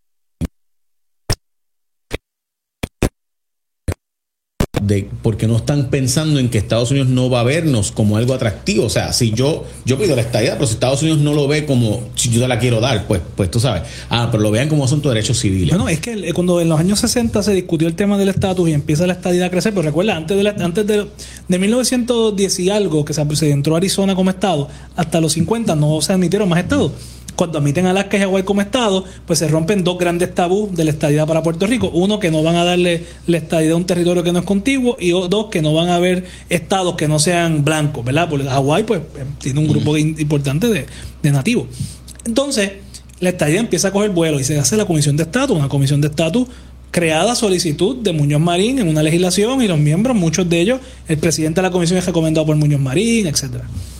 De porque no están pensando en que Estados Unidos no va a vernos como algo atractivo. O sea, si yo yo pido la estadidad, pero si Estados Unidos no lo ve como si yo te la quiero dar, pues pues tú sabes. Ah, pero lo vean como asunto de derechos civiles. Bueno, es que cuando en los años sesenta se discutió el tema del estatus y empieza la estadidad a crecer, pero recuerda, antes de la, antes de, de mil novecientos diez y algo, que se, se entró Arizona como estado, hasta los cincuenta no se admitieron más estados. Cuando admiten Alaska y Hawái como estado, pues se rompen dos grandes tabús de la estadidad para Puerto Rico. Uno, que no van a darle la estadidad a un territorio que no es contiguo, y dos, que no van a haber estados que no sean blancos, ¿verdad? Porque Hawái pues tiene un grupo mm. importante de, de nativos. Entonces, la estadidad empieza a coger vuelo y se hace la comisión de estatus, una comisión de estatus creada a solicitud de Muñoz Marín en una legislación, y los miembros, muchos de ellos, el presidente de la comisión es recomendado por Muñoz Marín, etcétera.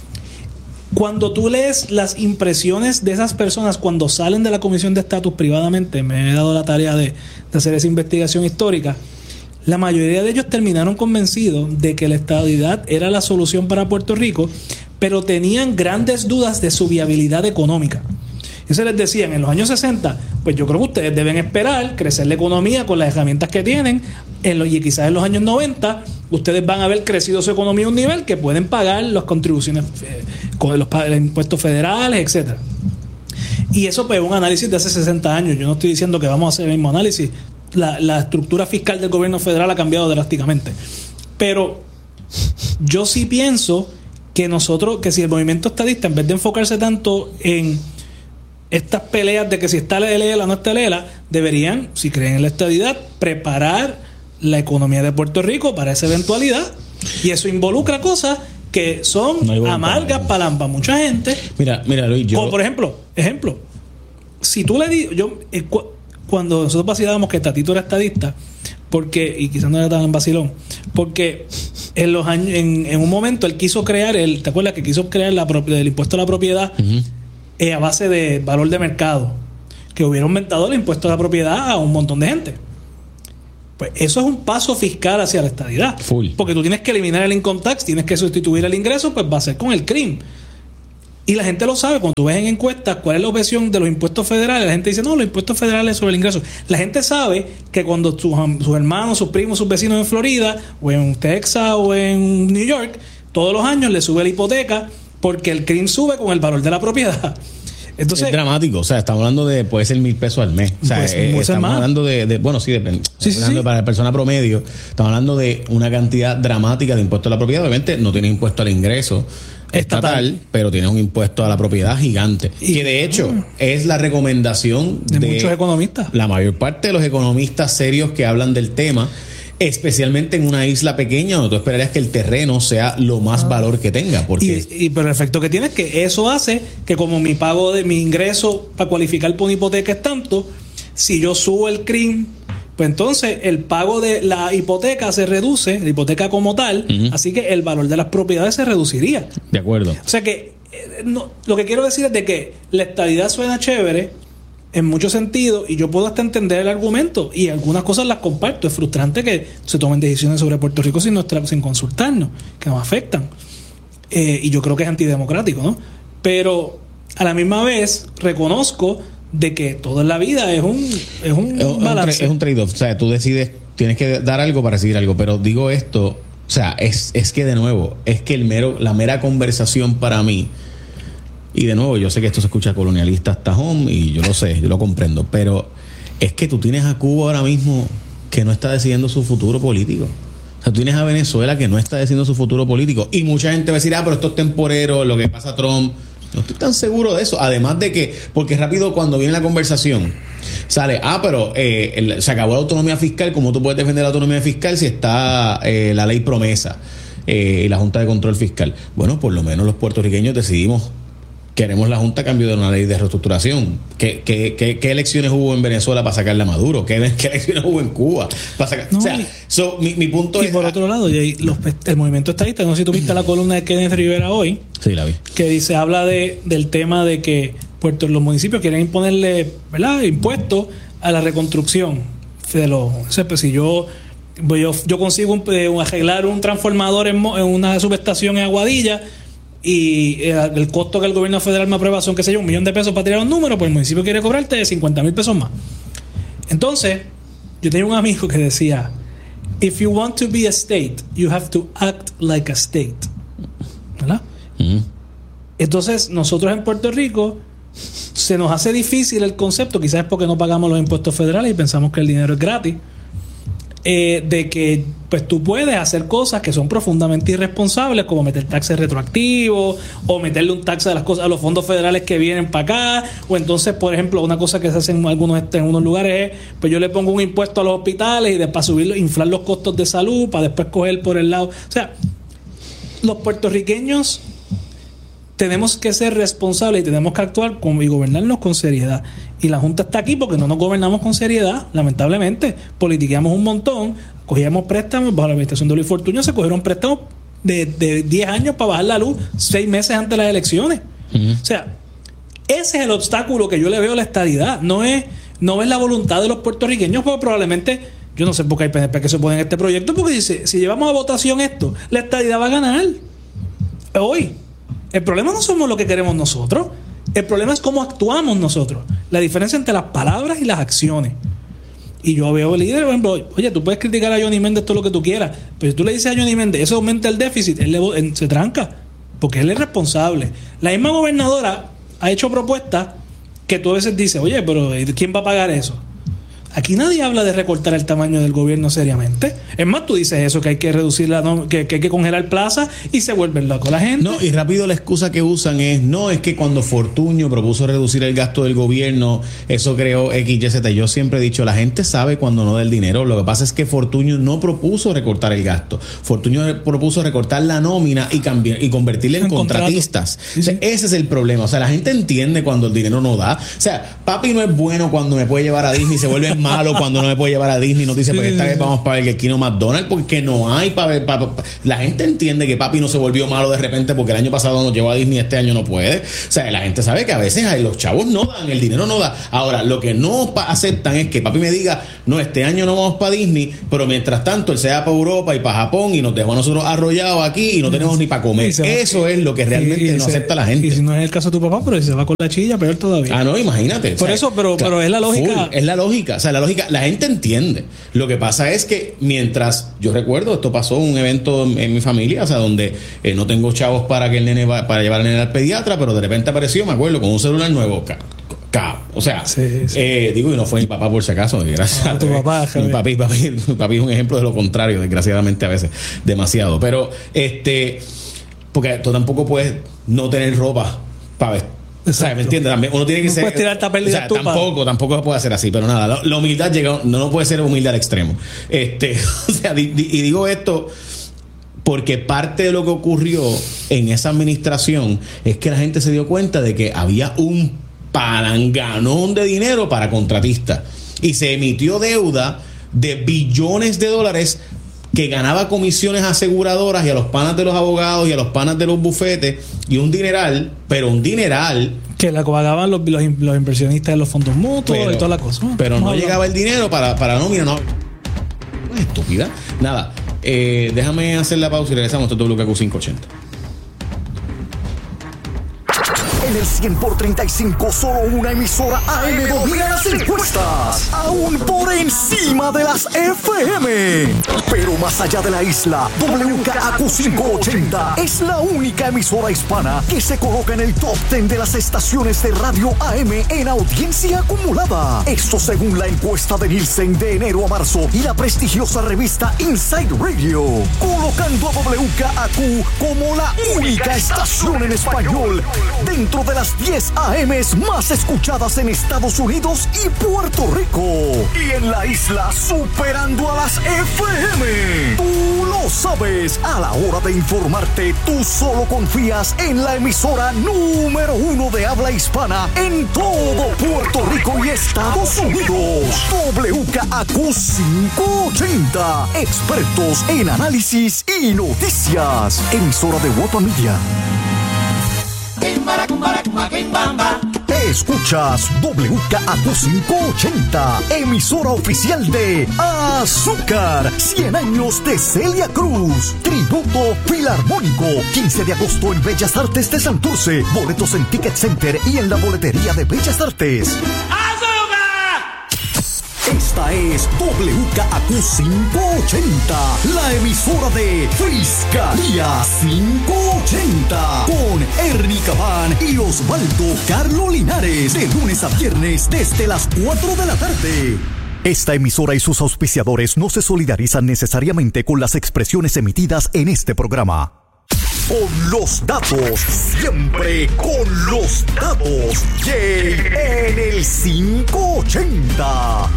Cuando tú lees las impresiones de esas personas cuando salen de la comisión de estatus privadamente, me he dado la tarea de, de hacer esa investigación histórica, la mayoría de ellos terminaron convencidos de que la estadidad era la solución para Puerto Rico, pero tenían grandes dudas de su viabilidad económica. Y se les decían en los años sesenta, pues yo creo que ustedes deben esperar crecer la economía con las herramientas que tienen, en los, y quizás en los años noventa ustedes van a haber crecido su economía a un nivel que pueden pagar las contribuciones eh, con los, los impuestos federales, etcétera. Y eso pues es un análisis de hace sesenta años. Yo no estoy diciendo que vamos a hacer el mismo análisis. La, la estructura fiscal del gobierno federal ha cambiado drásticamente. Pero yo sí pienso que nosotros, que si el movimiento estadista, en vez de enfocarse tanto en estas peleas de que si está el E L A o no está el E L A, deberían, si creen en la estadidad, preparar la economía de Puerto Rico para esa eventualidad, y eso involucra cosas que son no amargas para mucha gente. Mira, mira, Luis, yo... Como por ejemplo, ejemplo, si tú le dices, yo eh, cu- cuando nosotros vacilábamos que Tatito era estadista, porque, y quizás no era tan vacilón, porque en los años, en, en un momento él quiso crear el, ¿te acuerdas que quiso crear la propiedad, el impuesto a la propiedad? Uh-huh. Eh, a base de valor de mercado, que hubiera aumentado el impuesto a la propiedad a un montón de gente. Pues eso es un paso fiscal hacia la estadidad. Full. Porque tú tienes que eliminar el income tax, tienes que sustituir el ingreso, pues va a ser con el C R I M. Y la gente lo sabe, cuando tú ves en encuestas cuál es la objeción de los impuestos federales, la gente dice, no, los impuestos federales sobre el ingreso. La gente sabe que cuando sus, sus hermanos, sus primos, sus vecinos en Florida, o en Texas, o en New York, todos los años le sube la hipoteca porque el C R I M sube con el valor de la propiedad. Entonces, es dramático, o sea, estamos hablando de, puede ser mil pesos al mes. O sea, pues, eh, estamos más. hablando de, de, bueno, sí, depende. Sí, sí, sí. Para la persona promedio, estamos hablando de una cantidad dramática de impuesto a la propiedad. Obviamente no tiene impuesto al ingreso estatal, estatal pero tiene un impuesto a la propiedad gigante. Y que de hecho es la recomendación de, de muchos economistas. La mayor parte de los economistas serios que hablan del tema, especialmente en una isla pequeña donde tú esperarías que el terreno sea lo más ah. valor que tenga. Porque y, y pero el efecto que tiene es que eso hace que como mi pago de mi ingreso para cualificar por una hipoteca es tanto, si yo subo el C R I M, pues entonces el pago de la hipoteca se reduce, la hipoteca como tal, uh-huh. así que el valor de las propiedades se reduciría. De acuerdo. O sea que eh, no, lo que quiero decir es de que la estabilidad suena chévere en muchos sentidos y yo puedo hasta entender el argumento y algunas cosas las comparto. Es frustrante que se tomen decisiones sobre Puerto Rico sin, nuestra, sin consultarnos, que nos afectan. Eh, y yo creo que es antidemocrático, ¿no? Pero a la misma vez reconozco de que todo en la vida es un es un es balance. Es un trade-off. O sea, tú decides, tienes que dar algo para recibir algo. Pero digo esto, o sea, es, es que de nuevo, es que el mero, la mera conversación para mí, y de nuevo, yo sé que esto se escucha colonialista hasta home, y yo lo sé, yo lo comprendo, pero es que tú tienes a Cuba ahora mismo que no está decidiendo su futuro político. O sea, tú tienes a Venezuela que no está decidiendo su futuro político. Y mucha gente va a decir, ah, pero esto es temporero, lo que pasa a Trump. No estoy tan seguro de eso. Además de que, porque rápido cuando viene la conversación, sale, ah, pero eh, el, se acabó la autonomía fiscal. ¿Cómo tú puedes defender la autonomía fiscal si está eh, la ley promesa eh, y la Junta de Control Fiscal? Bueno, por lo menos los puertorriqueños decidimos, queremos la Junta a cambio de una ley de reestructuración. ¿Qué, qué, qué, qué elecciones hubo en Venezuela para sacarle a Maduro? ¿Qué, qué elecciones hubo en Cuba para sacar? No, o sea, so, mi, mi punto y es... Y por otro lado, los, el movimiento estadista, no sé si tú viste la columna de Kenneth Rivera hoy. Sí, la vi. Que dice, habla de del tema de que Puerto, los municipios quieren imponerle, ¿verdad?, impuestos a la reconstrucción de los... O sea, pues si yo... Yo, yo consigo un, un, arreglar un transformador en, en una subestación en Aguadilla y eh, el costo que el gobierno federal me aprueba son, qué sé yo, un millón de pesos para tirar un número, pues el municipio quiere cobrarte cincuenta mil pesos más. Entonces, yo tenía un amigo que decía, if you want to be a state, you have to act like a state. ¿Verdad? Mm. Entonces, nosotros en Puerto Rico se nos hace difícil el concepto, quizás es porque no pagamos los impuestos federales y pensamos que el dinero es gratis. Eh, de que pues tú puedes hacer cosas que son profundamente irresponsables, como meter taxes retroactivos o meterle un taxe a las cosas a los fondos federales que vienen para acá, o entonces, por ejemplo, una cosa que se hace en algunos en unos lugares es, pues yo le pongo un impuesto a los hospitales y después subirlo, inflar los costos de salud para después coger por el lado. O sea, los puertorriqueños tenemos que ser responsables y tenemos que actuar con, y gobernarnos con seriedad. Y la Junta está aquí porque no nos gobernamos con seriedad, lamentablemente. Politiqueamos un montón, cogíamos préstamos, bajo la administración de Luis Fortuño se cogieron préstamos de, de diez años para bajar la luz seis meses antes de las elecciones. Uh-huh. O sea, ese es el obstáculo que yo le veo a la estadidad. No es, no es la voluntad de los puertorriqueños, porque probablemente, yo no sé por qué hay P N P que se oponen a este proyecto, porque dice, si llevamos a votación esto, la estadidad va a ganar hoy. El problema no somos lo que queremos nosotros. El problema es cómo actuamos nosotros. La diferencia entre las palabras y las acciones. Y yo veo líderes, por ejemplo, oye, tú puedes criticar a Johnny Méndez todo lo que tú quieras, pero si tú le dices a Johnny Méndez, eso aumenta el déficit, él, le, él se tranca, porque él es responsable. La misma gobernadora ha hecho propuestas que tú a veces dices, oye, pero ¿quién va a pagar eso? Aquí nadie habla de recortar el tamaño del gobierno seriamente. Es más, tú dices eso, que hay que reducir la no, que, que hay que congelar plazas y se vuelven locos la gente. No, y rápido la excusa que usan es, no, es que cuando Fortuño propuso reducir el gasto del gobierno, eso creó X Y Z. Yo siempre he dicho, la gente sabe cuando no da el dinero. Lo que pasa es que Fortuño no propuso recortar el gasto. Fortuño propuso recortar la nómina y cambiar y convertirla en, en contratistas. Sí, sí. O sea, ese es el problema. O sea, la gente entiende cuando el dinero no da. O sea, papi no es bueno cuando me puede llevar a Disney y se vuelve malo cuando no me puede llevar a Disney. No te dice, Sí, pues esta sí, vez sí. vamos para el Kino McDonald's, porque no hay para ver. Pa, pa, pa. La gente entiende que papi no se volvió malo de repente porque el año pasado nos llevó a Disney, este año no puede. O sea, la gente sabe que a veces ay, los chavos no dan, el dinero no da. Ahora, lo que no pa- aceptan es que papi me diga, no, este año no vamos para Disney, pero mientras tanto él se va para Europa y para Japón y nos dejó a nosotros arrollados aquí y no tenemos ni para comer. Y se va- Eso es lo que realmente Y- y no se- acepta la gente. Y si no es el caso de tu papá, pero si se va con la chilla, peor todavía. Ah, no, imagínate. Por eso, pero- pero es la lógica. full, es la lógica. O sea, la lógica, la gente entiende. Lo que pasa es que mientras, yo recuerdo, esto pasó en un evento en, en mi familia, o sea, donde eh, no tengo chavos para que el nene va, para llevar al nene al pediatra, pero de repente apareció, me acuerdo, con un celular nuevo. Ca, ca, o sea, Sí, sí. eh, digo, y no fue mi papá por si acaso, gracias. Ah, tu papá, mi Javier. papi, papi, mi papi es un ejemplo de lo contrario, desgraciadamente a veces, demasiado. Pero, este, porque tú tampoco puedes no tener ropa para vestir. O sea, ¿me entiendes? También uno tiene que No ser. puedes tirar esta pérdida o sea, tú para- tampoco, tampoco se puede hacer así, pero nada, la, la humildad llega, no, no puede ser humilde al extremo. Este, o sea, di- di- y digo esto porque parte de lo que ocurrió en esa administración es que la gente se dio cuenta de que había un palanganón de dinero para contratistas y se emitió deuda de billones de dólares que ganaba comisiones aseguradoras y a los panas de los abogados y a los panas de los bufetes y un dineral, pero un dineral. Que la pagaban los, los, los inversionistas de los fondos mutuos Pero- y toda la cosa. Pero no Vamos a llegaba el dinero para, para la nómina, no. No es estúpida. Nada, eh, déjame hacer la pausa y regresamos a W K Q quinientos ochenta. En el cien por treinta y cinco, solo una emisora A M domina las encuestas, aún por encima de las F M. Pero más allá de la isla, W K A Q quinientos ochenta es la única emisora hispana que se coloca en el top diez de las estaciones de radio A M en audiencia acumulada. Esto según la encuesta de Nielsen de enero a marzo y la prestigiosa revista Inside Radio, colocando a W K A Q como la única estación en español dentro de las diez A Ms más escuchadas en Estados Unidos y Puerto Rico. Y en la isla superando a las F M. Tú lo sabes, a la hora de informarte, tú solo confías en la emisora número uno de habla hispana en todo Puerto Rico y Estados Unidos. W K A Q quinientos ochenta. Expertos en análisis y noticias. Emisora de Wopa Media. Escuchas W K A Q quinientos ochenta, emisora oficial de Azúcar, cien años de Celia Cruz, tributo filarmónico, quince de agosto en Bellas Artes de Santurce, boletos en Ticket Center y en la boletería de Bellas Artes. Esta es W K A Q quinientos ochenta, la emisora de Fiscalía quinientos ochenta, con Ernie Cabán y Osvaldo Carlo Linares, de lunes a viernes desde las cuatro de la tarde. Esta emisora y sus auspiciadores no se solidarizan necesariamente con las expresiones emitidas en este programa. Con los datos, siempre con los datos. Jay en el quinientos ochenta.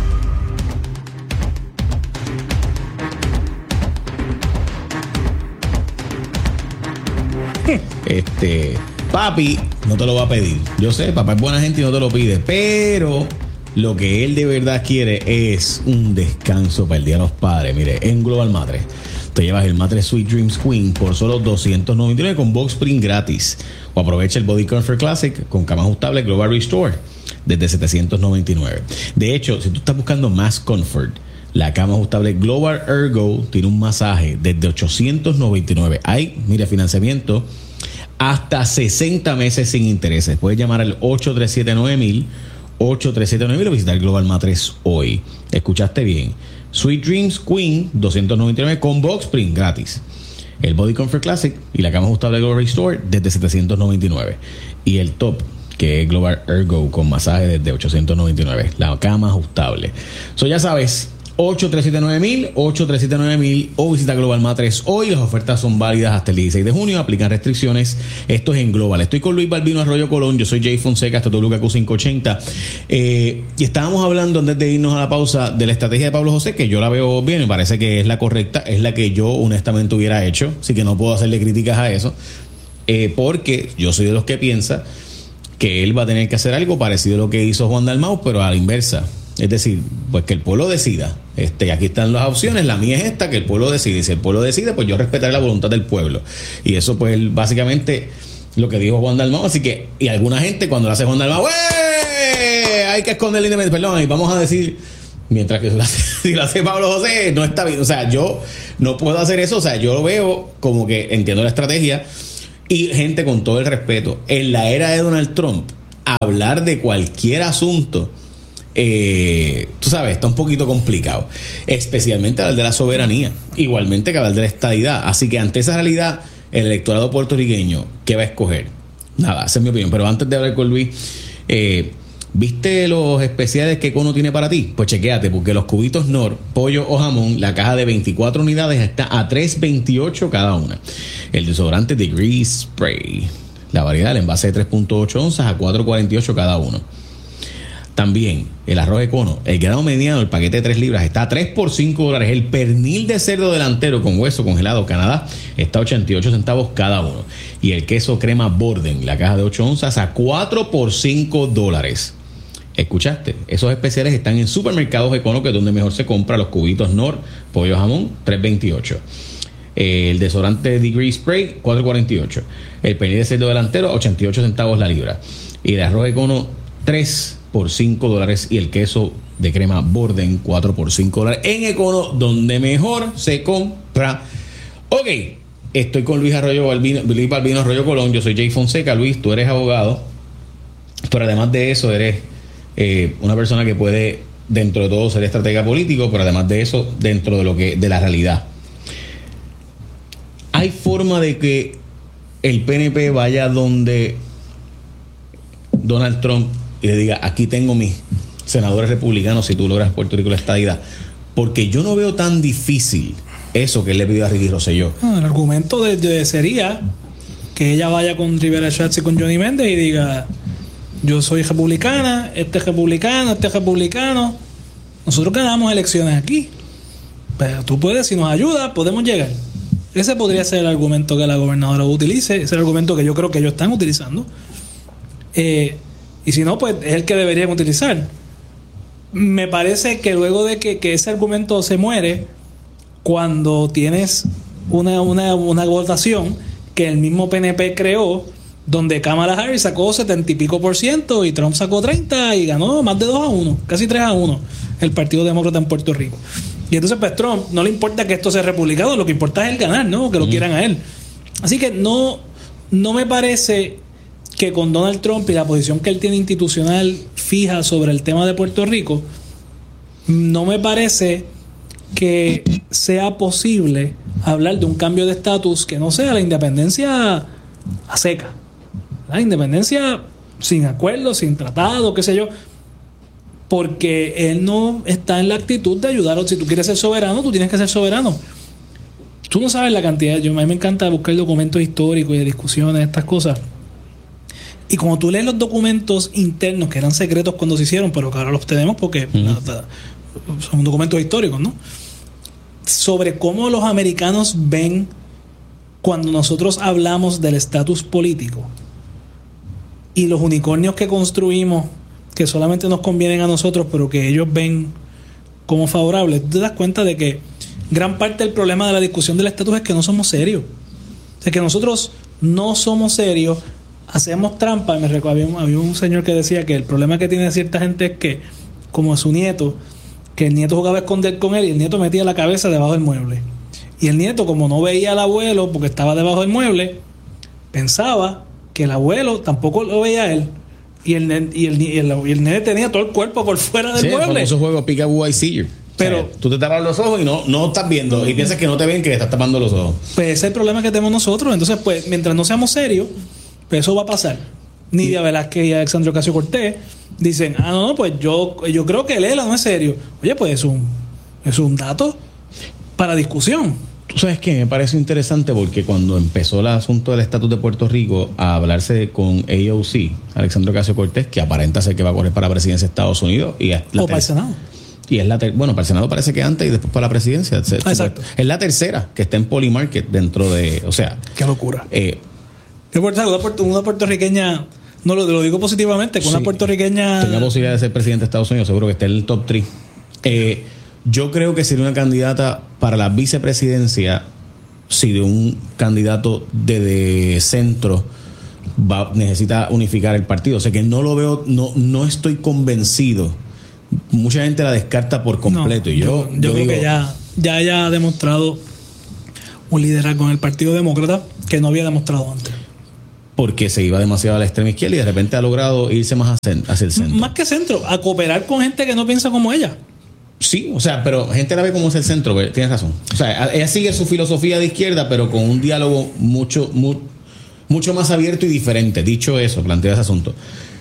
Este, papi no te lo va a pedir. Yo sé, papá es buena gente y no te lo pide, pero lo que él de verdad quiere es un descanso para el Día de los Padres. Mire, en Global Matres te llevas el Matres Sweet Dreams Queen por solo doscientos noventa y nueve con Box Spring gratis, o aprovecha el Body Comfort Classic con cama ajustable Global Restore desde setecientos noventa y nueve. De hecho, si tú estás buscando más comfort, la cama ajustable Global Ergo tiene un masaje desde ochocientos noventa y nueve. Hay, mira, financiamiento hasta sesenta meses sin intereses. Puedes llamar al ocho tres siete nueve mil, ocho tres siete nueve mil o visitar Global Matres hoy. Escuchaste bien. Sweet Dreams Queen doscientos noventa y nueve con Box Spring gratis. El Body Comfort Classic y la cama ajustable Global Restore desde setecientos noventa y nueve. Y el top, que es Global Ergo con masaje desde ochocientos noventa y nueve. La cama ajustable. So ya sabes, ocho tres siete nueve mil, ocho tres siete nueve mil o visita Global Matres hoy. Las ofertas son válidas hasta el dieciséis de junio. Aplican restricciones. Esto es en Global. Estoy con Luis Balbino Arroyo Colón. Yo soy Jay Fonseca. Esto es W K Q quinientos ochenta. Eh, y estábamos hablando antes de irnos a la pausa de la estrategia de Pablo José, que yo la veo bien. Me parece que es la correcta. Es la que yo honestamente hubiera hecho. Así que no puedo hacerle críticas a eso. Eh, porque yo soy de los que piensa que él va a tener que hacer algo parecido a lo que hizo Juan Dalmau, pero a la inversa. Es decir, pues que el pueblo decida. Este, aquí están las opciones, la mía es esta, que el pueblo decide. Y si el pueblo decide, pues yo respetaré la voluntad del pueblo. Y eso, pues, básicamente lo que dijo Juan Dalmau. Así que, y alguna gente cuando lo hace Juan Dalmau, ¡eh! Hay que esconder la independencia. Perdón, y vamos a decir, mientras que si lo hace Pablo José, no está bien. O sea, yo no puedo hacer eso. O sea, yo lo veo como que entiendo la estrategia. Y gente, con todo el respeto, en la era de Donald Trump, hablar de cualquier asunto, Eh, tú sabes, está un poquito complicado, especialmente hablar de la soberanía, igualmente que hablar de la estadidad. Así que ante esa realidad, el electorado puertorriqueño, ¿qué va a escoger? Nada, esa es mi opinión. Pero antes de hablar con Luis, eh, ¿viste los especiales que Econo tiene para ti? Pues chequéate, porque los cubitos Nor, pollo o jamón, la caja de veinticuatro unidades está a tres veintiocho cada una. El desodorante Degrees Spray, la variedad, el envase de tres punto ocho onzas a cuatro cuarenta y ocho cada uno. También el arroz Econo, el grano mediano, el paquete de tres libras está a tres por cinco dólares. El pernil de cerdo delantero con hueso congelado Canadá está a ochenta y ocho centavos cada uno. Y el queso crema Borden, la caja de ocho onzas, a cuatro por cinco dólares. ¿Escuchaste? Esos especiales están en Supermercados Econo, que es donde mejor se compra. Los cubitos Nor, pollo jamón, tres veintiocho. El desodorante Degree Spray, cuatro cuarenta y ocho. El pernil de cerdo delantero, ochenta y ocho centavos la libra. Y el arroz Econo, tres por cinco dólares. Y el queso de crema Borden, cuatro por cinco dólares. En Econo, donde mejor se compra. Ok, estoy con Luis Arroyo Balbino, Luis Balbino Arroyo Colón. Yo soy Jay Fonseca. Luis, tú eres abogado, pero además de eso eres eh, una persona que puede, dentro de todo, ser estratega político, pero además de eso, dentro de lo que de la realidad. ¿Hay forma de que el P N P vaya donde Donald Trump y le diga, aquí tengo mis senadores republicanos si tú logras Puerto Rico la estadidad? Porque yo no veo tan difícil eso que él le pidió a Ricky Rosselló. No, el argumento de, de sería que ella vaya con Rivera Schatz y con Johnny Méndez y diga, yo soy republicana, este es republicano, este es republicano, nosotros ganamos elecciones aquí, pero tú puedes, si nos ayudas, podemos llegar. Ese podría ser el argumento que la gobernadora utilice, ese es el argumento que yo creo que ellos están utilizando. Eh, y si no, pues es el que deberían utilizar. Me parece que luego de que, que ese argumento se muere, cuando tienes una, una, una votación que el mismo P N P creó, donde Kamala Harris sacó setenta y pico por ciento y Trump sacó treinta y ganó más de dos a uno, casi tres a uno el Partido Demócrata en Puerto Rico. Y entonces pues Trump no le importa que esto sea republicano, lo que importa es el ganar, ¿no? Que lo mm. quieran a él. Así que no, no me parece que con Donald Trump y la posición que él tiene institucional fija sobre el tema de Puerto Rico, no me parece que sea posible hablar de un cambio de estatus que no sea la independencia a seca. La independencia sin acuerdo, sin tratado, qué sé yo, porque él no está en la actitud de ayudar. Si tú quieres ser soberano, tú tienes que ser soberano. Tú no sabes la cantidad. Yo, a mí me encanta buscar documentos históricos y de discusiones, estas cosas. Y cuando tú lees los documentos internos, que eran secretos cuando se hicieron, pero que ahora los tenemos porque uh-huh. son documentos históricos, ¿no? Sobre cómo los americanos ven cuando nosotros hablamos del estatus político y los unicornios que construimos, que solamente nos convienen a nosotros, pero que ellos ven como favorables. Tú te das cuenta de que gran parte del problema de la discusión del estatus es que no somos serios. O sea, que nosotros no somos serios, hacemos trampa. Me recuerdo, había, un, había un señor que decía que el problema que tiene cierta gente es que, como a su nieto, que el nieto jugaba a esconder con él y el nieto metía la cabeza debajo del mueble. Y el nieto, como no veía al abuelo porque estaba debajo del mueble, pensaba que el abuelo tampoco lo veía a él. Y el, nen, y, el, y, el, y el nene tenía todo el cuerpo por fuera del sí, mueble. Esos juegos Peekaboo I See You. Pero o sea, tú te tapas los ojos y no, no estás viendo. Y piensas que no te ven, que te estás tapando los ojos. Pues ese es el problema que tenemos nosotros. Entonces, pues, mientras no seamos serios, pues eso va a pasar. Nidia Velázquez y Alexandria Ocasio-Cortez dicen, ah, no, pues yo, yo creo que Lela no es serio. Oye, pues es un, es un dato para discusión. Tú sabes que me parece interesante porque cuando empezó el asunto del estatus de Puerto Rico a hablarse con A O C, Alexandria Ocasio-Cortez, que aparenta ser que va a correr para la presidencia de Estados Unidos y es la o para el Senado. Y es la ter- bueno, para el Senado parece que antes y después para la presidencia. Ah, exacto. Es la tercera que está en Poly Market dentro de, o sea, qué locura. Eh, una puertorriqueña No lo, lo digo positivamente, con sí, una puertorriqueña tenga posibilidad de ser presidente de Estados Unidos, seguro que esté en el top tres. Eh, yo creo que sería una candidata para la vicepresidencia si de un candidato de, de centro va, necesita unificar el partido. O sea que no lo veo, no, no estoy convencido. Mucha gente la descarta por completo. No, y yo, yo, yo, yo creo digo, que ya, ya haya ha demostrado un liderazgo en el Partido Demócrata que no había demostrado antes. Porque se iba demasiado a la extrema izquierda y de repente ha logrado irse más hacia el centro. Más que centro, a cooperar con gente que no piensa como ella. Sí, o sea, pero gente la ve como es el centro, tienes razón. O sea, ella sigue su filosofía de izquierda, pero con un diálogo mucho, muy, mucho más abierto y diferente. Dicho eso, plantea ese asunto.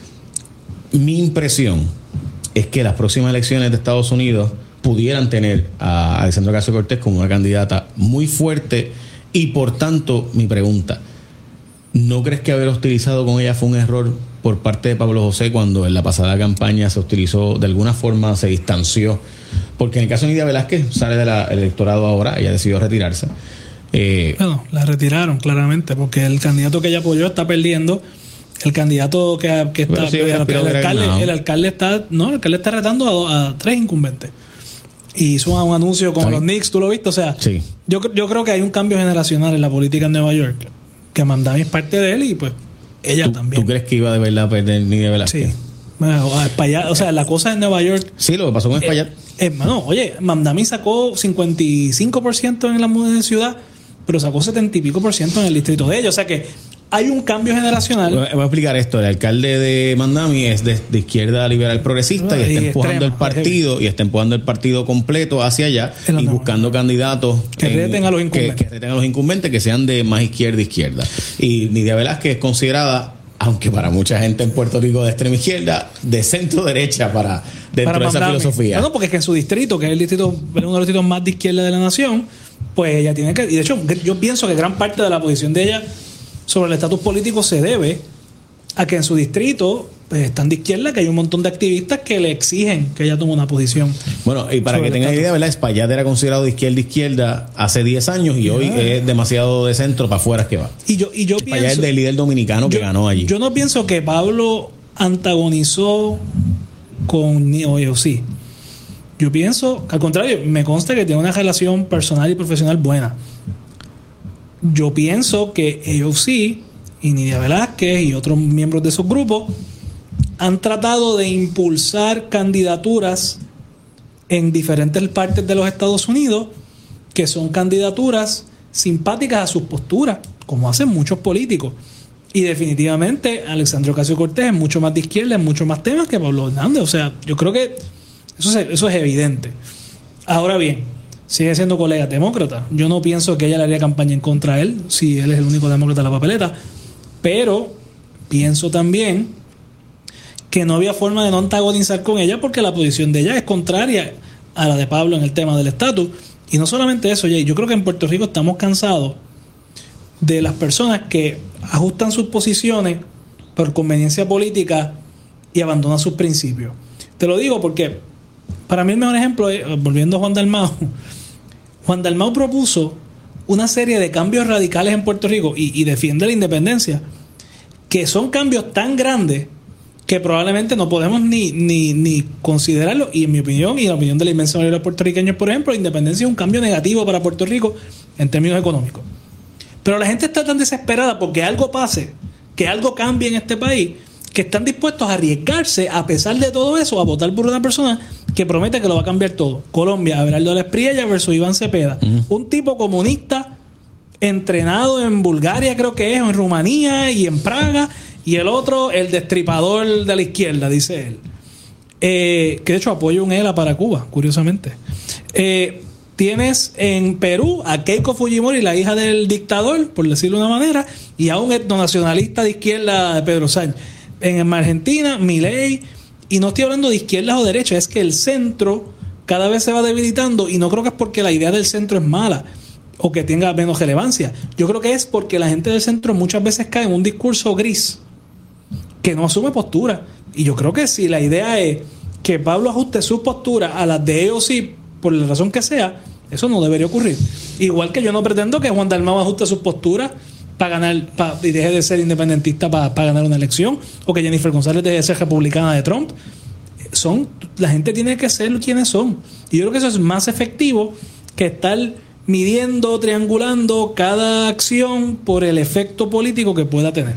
Mi impresión es que las próximas elecciones de Estados Unidos pudieran tener a Alexandria Ocasio-Cortez como una candidata muy fuerte y, por tanto, mi pregunta, ¿no crees que haber hostilizado con ella fue un error por parte de Pablo José cuando en la pasada campaña se hostilizó, de alguna forma se distanció? Porque en el caso de Nidia Velázquez sale del electorado ahora, ella decidió retirarse. Eh, bueno, la retiraron claramente porque el candidato que ella apoyó está perdiendo. El candidato que, que está bueno, sí, el, el, alcalde, el alcalde está no, el alcalde está retando a, a tres incumbentes. Y hizo un, un anuncio con los Knicks, ¿tú lo viste? O sea, sí. yo, yo creo que hay un cambio generacional en la política en Nueva York. Que Mamdani es parte de él y pues ella ¿Tú, también. ¿Tú crees que iba de verdad a perder Nidia Velázquez? Sí. Bueno, Espaillat, o sea, la cosa en Nueva York. Sí, lo que pasó con Espaillat. Eh, eh, no, oye, Mamdani sacó cincuenta y cinco por ciento en la ciudad, pero sacó setenta y pico por ciento en el distrito de ella. O sea que hay un cambio generacional. Voy a explicar esto. El alcalde de Mandami es de, de izquierda liberal progresista no, y está y empujando extrema, el partido y está empujando el partido completo hacia allá y buscando candidatos que en, reten a los incumbentes. Que, que reten a los incumbentes que sean de más izquierda izquierda. Y Nidia Velázquez es considerada, aunque para mucha gente en Puerto Rico de extrema izquierda, de centro derecha para dentro para de esa filosofía. No, porque es que en su distrito, que es el distrito, uno de los distritos más de izquierda de la nación, pues ella tiene que, y de hecho yo pienso que gran parte de la posición de ella sobre el estatus político se debe a que en su distrito pues, están de izquierda, que hay un montón de activistas que le exigen que ella tome una posición. Bueno, y para que tengan idea, ¿verdad? Espaillat era considerado de izquierda izquierda hace diez años y yeah. hoy es demasiado de centro para afuera que va. Y yo, y yo Espaillat pienso, es del líder dominicano yo, que ganó allí. Yo no pienso que Pablo antagonizó con A O C. Yo pienso, al contrario, me consta que tiene una relación personal y profesional buena. Yo pienso que A O C y Nidia Velázquez y otros miembros de esos grupos han tratado de impulsar candidaturas en diferentes partes de los Estados Unidos que son candidaturas simpáticas a sus posturas, como hacen muchos políticos. Y definitivamente Alexandria Ocasio-Cortez es mucho más de izquierda en muchos más temas que Pablo Hernández. O sea, yo creo que eso es, eso es evidente. Ahora bien, sigue siendo colega demócrata. Yo no pienso que ella le haría campaña en contra de él si él es el único demócrata de la papeleta. Pero pienso también que no había forma de no antagonizar con ella porque la posición de ella es contraria a la de Pablo en el tema del estatus. Y no solamente eso, Jay, yo creo que en Puerto Rico estamos cansados de las personas que ajustan sus posiciones por conveniencia política y abandonan sus principios. Te lo digo porque para mí el mejor ejemplo es, volviendo a Juan Dalmau, Juan Dalmau propuso una serie de cambios radicales en Puerto Rico y, y defiende la independencia, que son cambios tan grandes que probablemente no podemos ni, ni, ni considerarlo. Y en mi opinión y en la opinión de la inmensa mayoría de los puertorriqueños, por ejemplo, la independencia es un cambio negativo para Puerto Rico en términos económicos. Pero la gente está tan desesperada porque algo pase, que algo cambie en este país, que están dispuestos a arriesgarse a pesar de todo eso, a votar por una persona que promete que lo va a cambiar todo. Colombia, Abelardo Alex Priella versus Iván Cepeda. Uh-huh. Un tipo comunista entrenado en Bulgaria, creo que es, o en Rumanía y en Praga, y el otro, el destripador de la izquierda, dice él. Eh, que de hecho apoya un E L A para Cuba, curiosamente. Eh, tienes en Perú a Keiko Fujimori, la hija del dictador, por decirlo de una manera, y a un etnonacionalista de izquierda, Pedro Sánchez. En Argentina, Milei, y no estoy hablando de izquierdas o derechas, es que el centro cada vez se va debilitando y no creo que es porque la idea del centro es mala o que tenga menos relevancia. Yo creo que es porque la gente del centro muchas veces cae en un discurso gris que no asume postura. Y yo creo que si la idea es que Pablo ajuste su postura a las de A O C, por la razón que sea, eso no debería ocurrir. Igual que yo no pretendo que Juan Dalmau ajuste sus posturas para ganar pa, y deje de ser independentista para pa ganar una elección, o que Jennifer González deje de ser republicana de Trump. Son, la gente tiene que ser quienes son. Y yo creo que eso es más efectivo que estar midiendo, triangulando cada acción por el efecto político que pueda tener.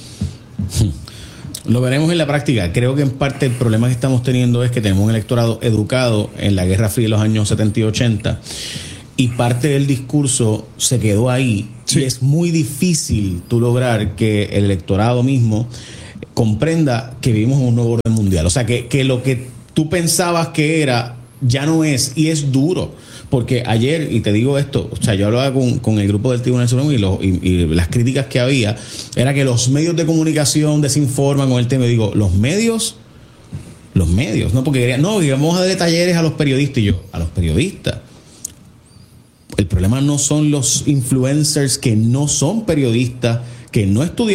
Lo veremos en la práctica. Creo que en parte el problema que estamos teniendo es que tenemos un electorado educado en la Guerra Fría de los años setenta y ochenta, y parte del discurso se quedó ahí. Sí. Y es muy difícil tú lograr que el electorado mismo comprenda que vivimos en un nuevo orden mundial. O sea, que, que lo que tú pensabas que era, ya no es, y es duro. Porque ayer, y te digo esto, o sea, yo hablaba con, con el grupo del Tribunal Supremo y, los, y, y las críticas que había, era que los medios de comunicación desinforman con el tema. Y digo, los medios, los medios, ¿no? Porque querían, no, vamos a darle talleres a los periodistas. Y yo, a los periodistas. El problema no son los influencers que no son periodistas, que no estudiaron